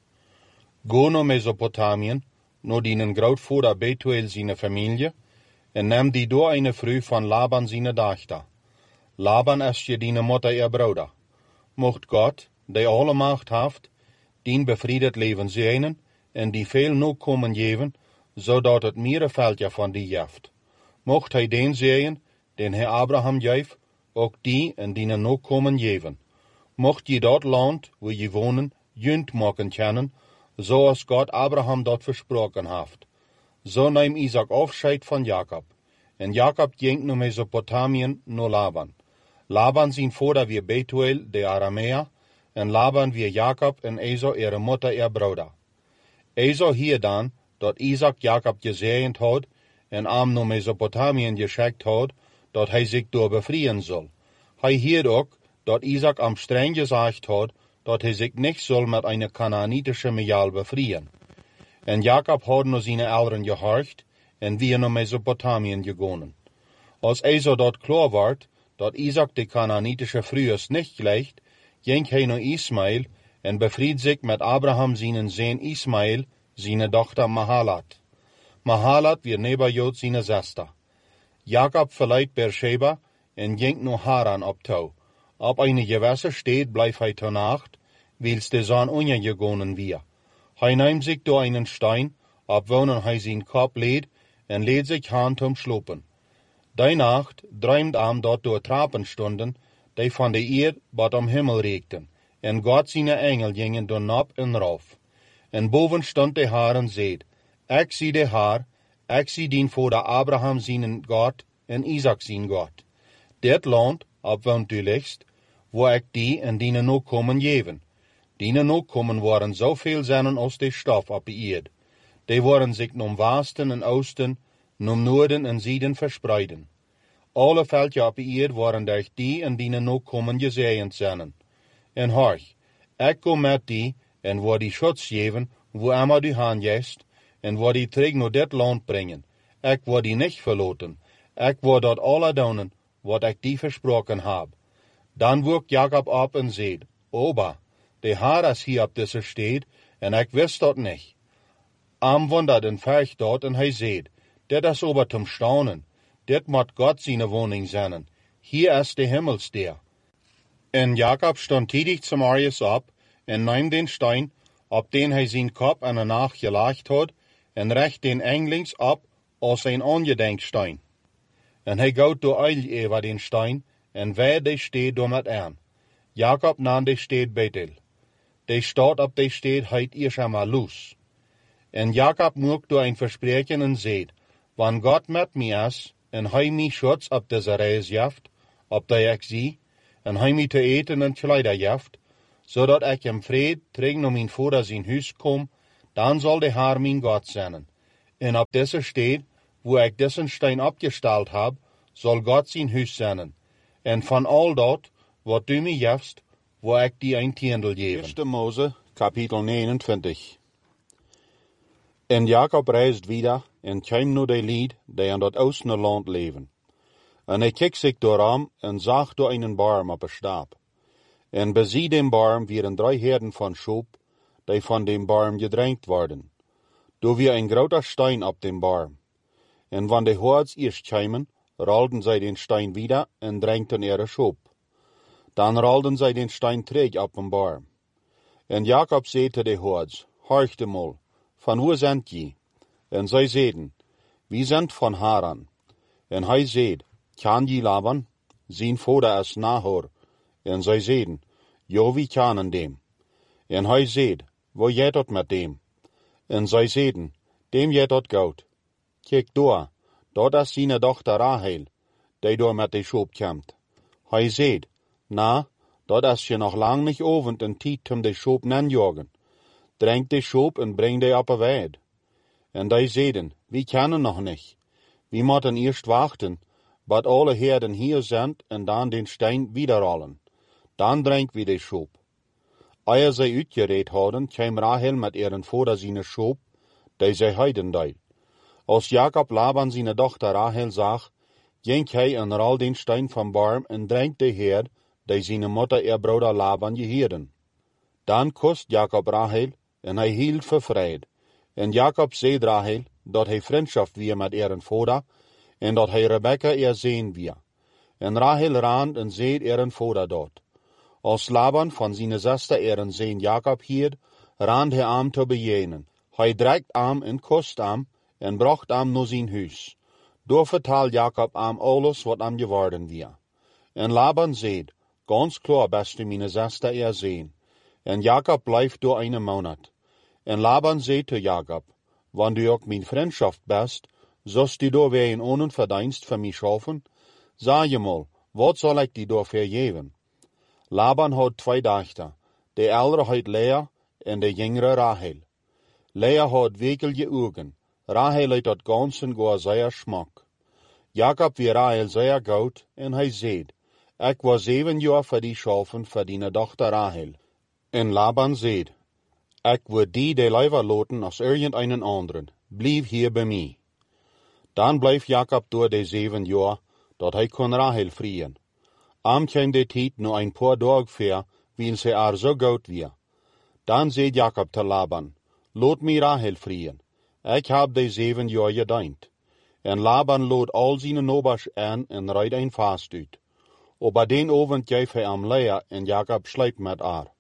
A: Go naar Mesopotamien, naar dienen grootvader Betuel zijn familie, en neem die door een vrouw van Laban zijn dochter. Laban is je diene moeder ihr bruder. Mocht God, die alle macht haft, dien befriedet leven zijnen, en die veel Nachkommen geven, zodat het meerenveldje van die jeft. Mocht hij den zeeën, den hij Abraham geef, ook die en die Nachkommen geven. Mocht je dat land, waar je wonen, junt maken kennen, zoals God Abraham dat versproken heeft. Zo neem Isaac afscheid van Jakob. En Jakob ging naar Mesopotamien naar Laban. Laban zijn vader weer Betuel de Arameer, en Laban weer Jakob en Esau ihre moeder ihr bruder. Esau hier dan, dat Isaac Jakob gezegend had, en am naar Mesopotamien geschickt had, dat hij zich door befrieden zal. Hij hier ook, dat Isaac am streng gezegd had, dat hij zich niet zal met een Kanaanitische Mejal befrieden. En Jakob had naar zijn ouderen gehorcht, en weer naar Mesopotamien gegaan. Als Esau dat klaar werd, dat Isaac de Kanaanitische vrouwen niet gleicht, ging hij naar Ismael en befried zich met Abraham zijn zoon Ismael, zijn dochter Mahalat. Mahalat weer Nebajoth zijn zuster. Jakob verleidt Beersheba en ging naar Haran op touw. Op een gewässer steed blijft hij ter nacht, wils de zon ondergegangen weer. Hij neemt zich door einen stein, op wonen hij zijn kop leed en leed zich hand om slopen. Die nacht drömt dat door trappen stonden, die van de eerd wat om Himmel reikten, en God zijn engel gingen door nap en rauf. En boven stond de Haar en zeid, ik zie de Haar, ik zie dien vader Abraham zijn God en Isaac zijn God. Dit land, op woont u lichtst, wo ik die en die Nachkommen geven. Die Nachkommen waren zoveel zijn als de stof op de eerd. Die waren zich nom Westen en Oosten, nom Noorden en Zuiden verspreiden. Alle veldje op de eerd waren durch die en die Nachkommen gezegend zijn. En horch, ik kom met die en word die schutz geven, wo immer du hangest, en word die terug naar dit land brengen. Ik word die niet verloten. Ik word dat alle doen, wat ik die versproken heb. Dan woog Jakob op en zei, Oba, de Haar is hier op deze steed, en ik wist dat niet. Am wondert en vecht dat, en hij zei, dit is ober zum Staunen. Dit moet God zijn woning zijn. Hier is de Himmelsteer. En Jakob stond tidig zum Arius op, en nam den stein, op den hij zijn kop en nacht gelegd had, en recht den englings op als een ongedenkstein. En hij goot door eil over den stein, en wij de steed door met aan. Jakob nam de steed Bethel. De stad op de steed heet Irshama Luz. En Jakob mocht door een verspreken en zeid, wann God met mij is, en hij mij schutz op deze reis jaft, opdat ik zie, en hij mij te eten en kleider geeft, zodat ik in vrede terug naar mijn vader zijn huis kom, dan zal de Heer mijn God zijn. En op deze stad, waar ik deze steen opgesteld heb, zal God zijn huis zijn. En van al dat, wat du mij geeft, wil ik die een tiendel geven. 1 Mose, kapitel 29. En Jacob reist wieder en kwam naar de lied die aan dat oostende land leven. En hij keek zich doorom en zag door een boom op een stap. En bezie dem boom wieren 3 herden van schoop, die van dem boom gedrenkt worden. Door weer een groter steen op dem boom. En wanneer de hoords eerst kwamen, rolden zij den steen wieder en drenkten ihre schoop. Dan rolden zij den steen terug op een boom. En Jacob zei te de hoords, hoorchte mal, van waar zijn je? En zij zeiden, wie zijn van Haran. En hij zei, kan je Laban? Zijn vader is Nahor. En zij zeiden, ja, wie kennen dem. En hij zei, wat jij dat met dem? En zij zeiden, dem jij dat goed. Kijk door, dat is zijn dochter Rahel, die door met de schoop komt. Hij zei, na, dat is je nog lang niet ovend en tijd om de schoop nanjagen. Drink de schoop en breng de op de weid. En die zeiden, we kennen nog niet. We moeten eerst wachten, wat alle herden hier zijn en dan den steen wiederrollen. Dan drinken we de schoop. Eer zij uitgereed hadden, kwam Rahel met ihren vader zijn schoop, die zij heiden deed. Als Jacob Laban zijn dochter Rahel zag, ging hij en rol den steen van boom en drinkt de herd, die zijn moeder ihr broeder Laban geheerden. Dan kust Jacob Rahel en hij hield vervreed. En Jacob zei Rahel dat hij vriendschap weer met ihren vader en dat hij Rebekka ihr zien weer. En Rahel raan en zei ihren vader dat. Als Laban van zijn zuster ihren zoon Jacob hield, raan hij am te bejenen. Hij dreikt am en kust am en bracht am naar zijn huis. Door vertaal Jacob am alles wat am geworden weer. En Laban zei, ganz klar best u mijn zuster ihr zoon. En Jacob blijft door een maand. En Laban zei te Jacob, wanneer du ook mijn vriendschap best, zost du door weer een onverdienst voor mij schaffen? Zeg je mal, wat zal ik die door vergeven? Laban had 2 dochters, de oudere had Lea en de jongere Rahel. Lea had wekelje ogen, Rahel had dat ganzen goa zeer smak. Jacob wie Rahel zeer goed en hij zei, ik was 7 jaar voor die schaffen voor die dochter Rahel. En Laban zei, ik wil die de liever laten als irgendeinen anderen, blijf hier bij mij. Dan bleef Jacob door de 7 jaar, dat hij kon Rahel vrien. Am kwam de tijd nu een paar dagen ver, wil ze er zo goed weer. Dan zei Jacob te Laban, laat mij Rahel vrien. Ik heb de 7 jaar gediend. En Laban lood al zijn nobers aan en rijd een vast uit. Op den avond geef hij am Lea en Jacob slijpt met haar.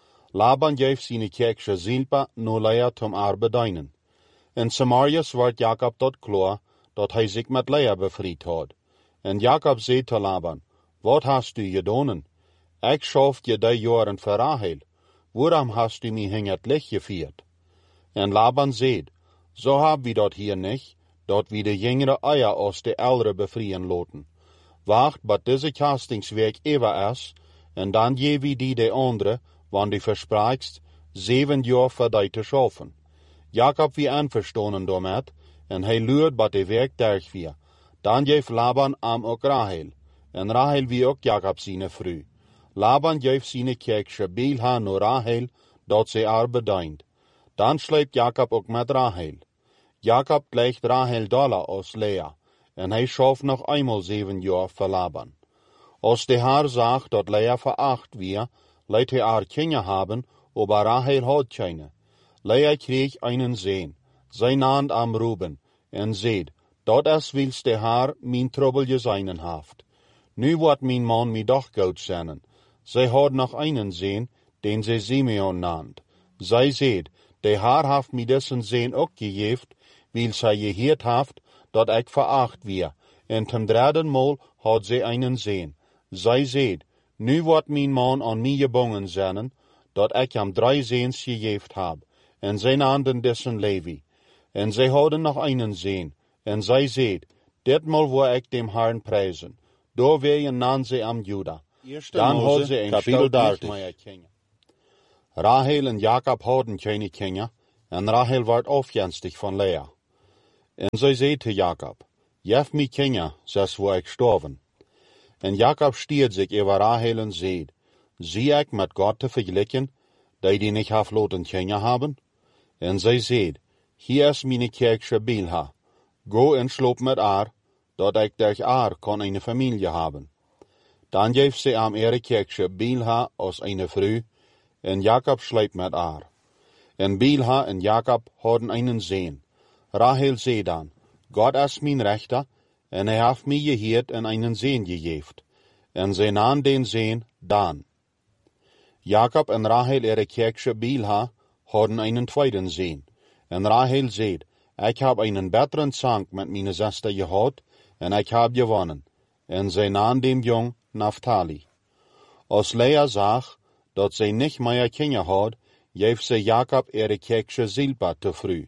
A: Laban geeft zijn kerkje Zilpa naar Lea tom haar bedienen. En Samarias wordt Jacob tot klaar, dat hij zich met Lea bevrijd had. En Jacob zei te Laban, wat hast du gedaan? Ik schaf je die jaren voor Rahel. Waarom hast du mij in het licht gevierd? En Laban zei, zo hebben we dat hier niet, dat we de jongere eier als de oudere bevrijen laten. Wacht, wat deze kastingswerk eeuwig is, en dan geven we die de andere, wanneer du verspreekst, 7 jaar voor die te schaffen. Jacob wie einverstanden daarmet, en hij luurt wat de werk derg weer. Dan geeft Laban am ook Rahel, en Rahel wie ook Jacob zijn vrouw. Laban geeft zijn kerkje Bilha naar Rahel, dat ze haar bedient. Dan sleept Jacob ook met Rahel. Jacob legt Rahel dollar als Lea, en hij schaft nog eenmaal 7 jaar voor Laban. Als de Heer zag dat Lea veracht weer, leidt hij haar kinderen hebben, aber Rahel had keine. Lea kreeg einen zoon, zijn naam am Ruben, en zei, dat is wils de Heer mijn trouble zijn heeft. Nu wordt mijn man mij doch goed zijn. Zij had nog einen zoon, den zij Simeon naamd. Zij zei, de Heer heeft mij dessen zoon ook gegeven, wils zij geheerd heeft, dat ik veracht weer, en ten 3e maal had zij einen zoon. Zij zei, nu wordt mijn man aan mij gebonden zijn, dat ik hem 3 zoons gegeven heb, en zij naamden dessen Levi. En zij hadden nog einen zoon, en zij zei, ditmaal wil ik dem Herrn prijzen, Door weer naan ze am Juda. Dan had ze een stout 30. Rahel en Jacob hadden geen kinderen, en Rahel werd afjenstig van Lea. En zij zei te Jacob, jef mij kinderen, zes waar ik sterven. En Jacob stiert zich over Rahel en zei, zie ik met God te vergelijken, dat die niet heeft laten kinderen hebben? En zij zei, hier is mijn kerkje Bilha, go en sloop met haar, dat ik durch haar kan een familie hebben. Dan geeft ze aan ihre kerkje Bilha als een vrouw, en Jacob slijpt met haar. En Bilha en Jacob hadden een zoon. Rahel zei dan, God is mijn rechter, en hij heeft mij geheerd en een zoon gegeven. En zij nam den zoon Dan. Jacob en Rahel ihre kerkje Bilha hadden een tweede zoon. En Rahel zei, ik heb een betere zang met mijn zuster gehad, en ik heb gewonnen. En zij nam dem jong Naphtali. Als Lea zag dat zij niet meer kinderen had, geeft ze Jacob ihre kerkje Zilpa te vroeg.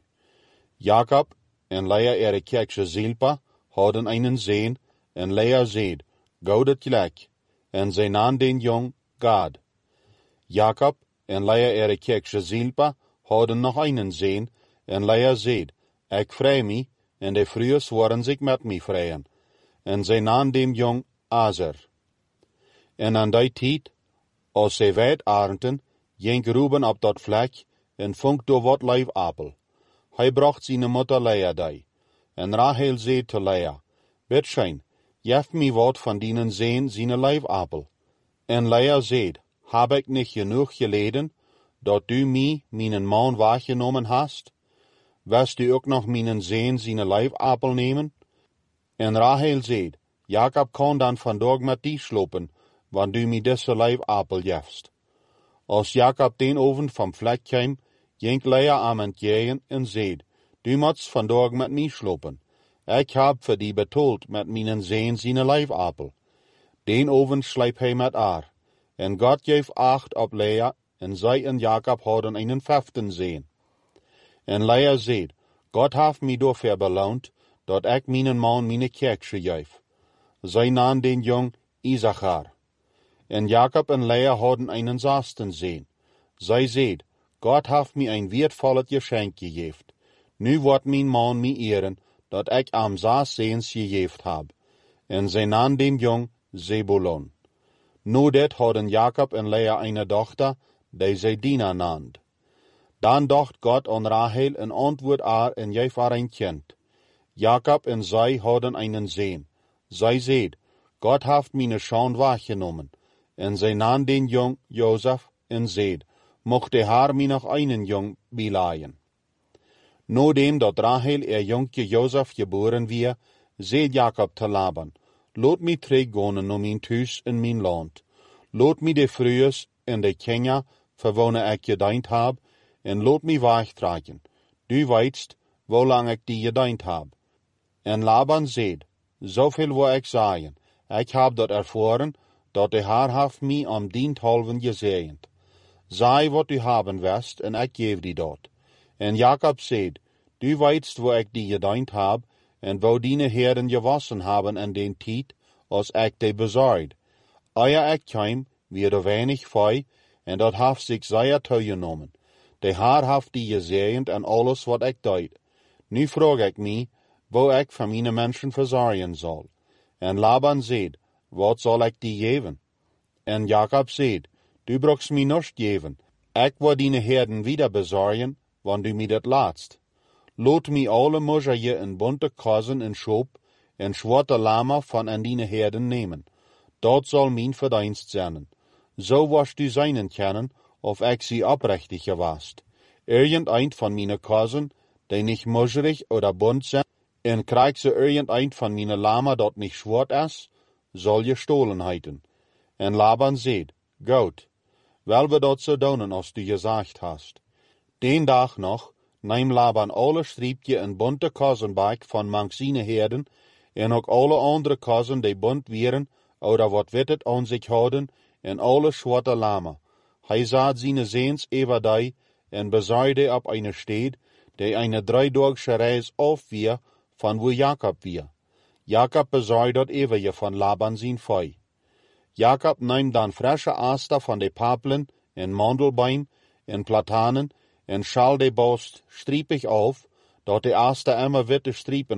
A: Jacob en Lea ihre kerkje Zilpa hadden een zoon, en Lea zei, go dat gelijk, en zij nam den jong Gad. Jacob en Lea ihre kerkje Zilpa hadden nog een zoon, en Lea zei, ik vrij mij, en de vrouwen waren zich met mij vrijen. En zij nam dem jong Azer. En aan die tijd, als zij wijd arenden, ging Ruben op dat vlek, en vond door wat lijfappel. Hij bracht zijn moeder Lea die. En Rahel zei te Lea, Bitschein, jef mij wat van dienen zoon zijn lijfappel. En Lea zei, heb ik niet genoeg geleden, dat du mij mijn man weggenomen hast? Wist du ook nog mijn zoon zijn lijfappel nemen? En Rahel zei, Jacob kan dan vandaag met die slopen, want du mij deze lijfappel jefst. Als Jacob den oven van vlek kwam, ging Lea aan het jeien en zei, du moet vandaag met mij slopen. Ik heb voor die betaald met mijn zoon zijn lijfappel. Den oven slijp hij met haar. En God geeft acht op Lea, en zij en Jacob hadden een 15 zoon. En Lea zei, God heeft mij daarvoor beloond, dat ik mijn man mijn kerkje geef. Zij nam den jong Issachar. En Jacob en Lea hadden een 16 zoon. Zij zei, God heeft mij een wertvolles geschenk gegeven. Nu wordt mijn man mij eren, dat ik am 6 zoons gegeven heb. En zij nam den jong Zebulon. Nu dit hadden Jacob en Lea een dochter, die zij Dina naamd. Dan dacht God aan Rahel en antwoord haar en geef haar een kind. Jacob en zij hadden een zoon. Zij zei, God heeft mijn schande weggenomen. En zij nam den jong Jozef en zei, mocht de haar mij nog een jong bilaien. Nodem dat Rahel jongje Jozef geboren weer, zei Jacob te Laban, laat mij teruggaan naar mijn thuis in mijn land. Laat mij de vrouwen en de kinderen, voor wanneer ik gediend heb, en laat mij wegtrekken. Du weetst, hoe lang ik die gediend heb. En Laban zei, zoveel wil ik zeggen, ik heb dat ervaren, dat de Heer heeft mij om dienthalven gezegend. Zij wat u hebben wist, en ik geef die dat. En Jacob zei, du weetst waar ik die gediend heb, en waar die heren gewassen hebben in den tijd, als ik die bezorgd. Eer ik kwam, weer er weinig vee, en dat heeft zich zeer toegenomen. De Heer heeft die gezegend en alles wat ik deed. Nu vraag ik mij, waar ik van mijn mensen verzorgen zal. En Laban zei, wat zal ik die geven? En Jacob zei, du brauchst mij niets geven. Ik wil die herden wieder bezorgen, want du mij dat laatst. Laat mij alle moeije en bunte kozen en schoop en zwarte lama van en die herden nemen. Dat zal mijn verdienst zijn. Zo was du zijn kennen, of ik sie oprechtig gewast. Irgendein van mijn kozen, die niet moeierig oder bunt zijn, en krijg ze irgendein van mijn lama dat niet zwart is, zal je stolen heiten. En Laban zei, goed, wel we dat zo doen als du gezegd hast. Den dag nog, neem Laban alle striepje en bunte kozenbijk van manksine herden, en ook alle andere kozen die bunt wieren, oder wat wittet aan zich houden, en alle zwarte lama. Hij zat zijn zeens over die, en bezorgde op een stad, die een 3-daagse reis af weer, van waar Jacob weer. Jakob bezaai dat evenje van Laban zijn vee. Jakob neemt dan frische asta van de papelen en mandelbeem en platanen en schaal de borst striepig af, dat de asta immer witte striepen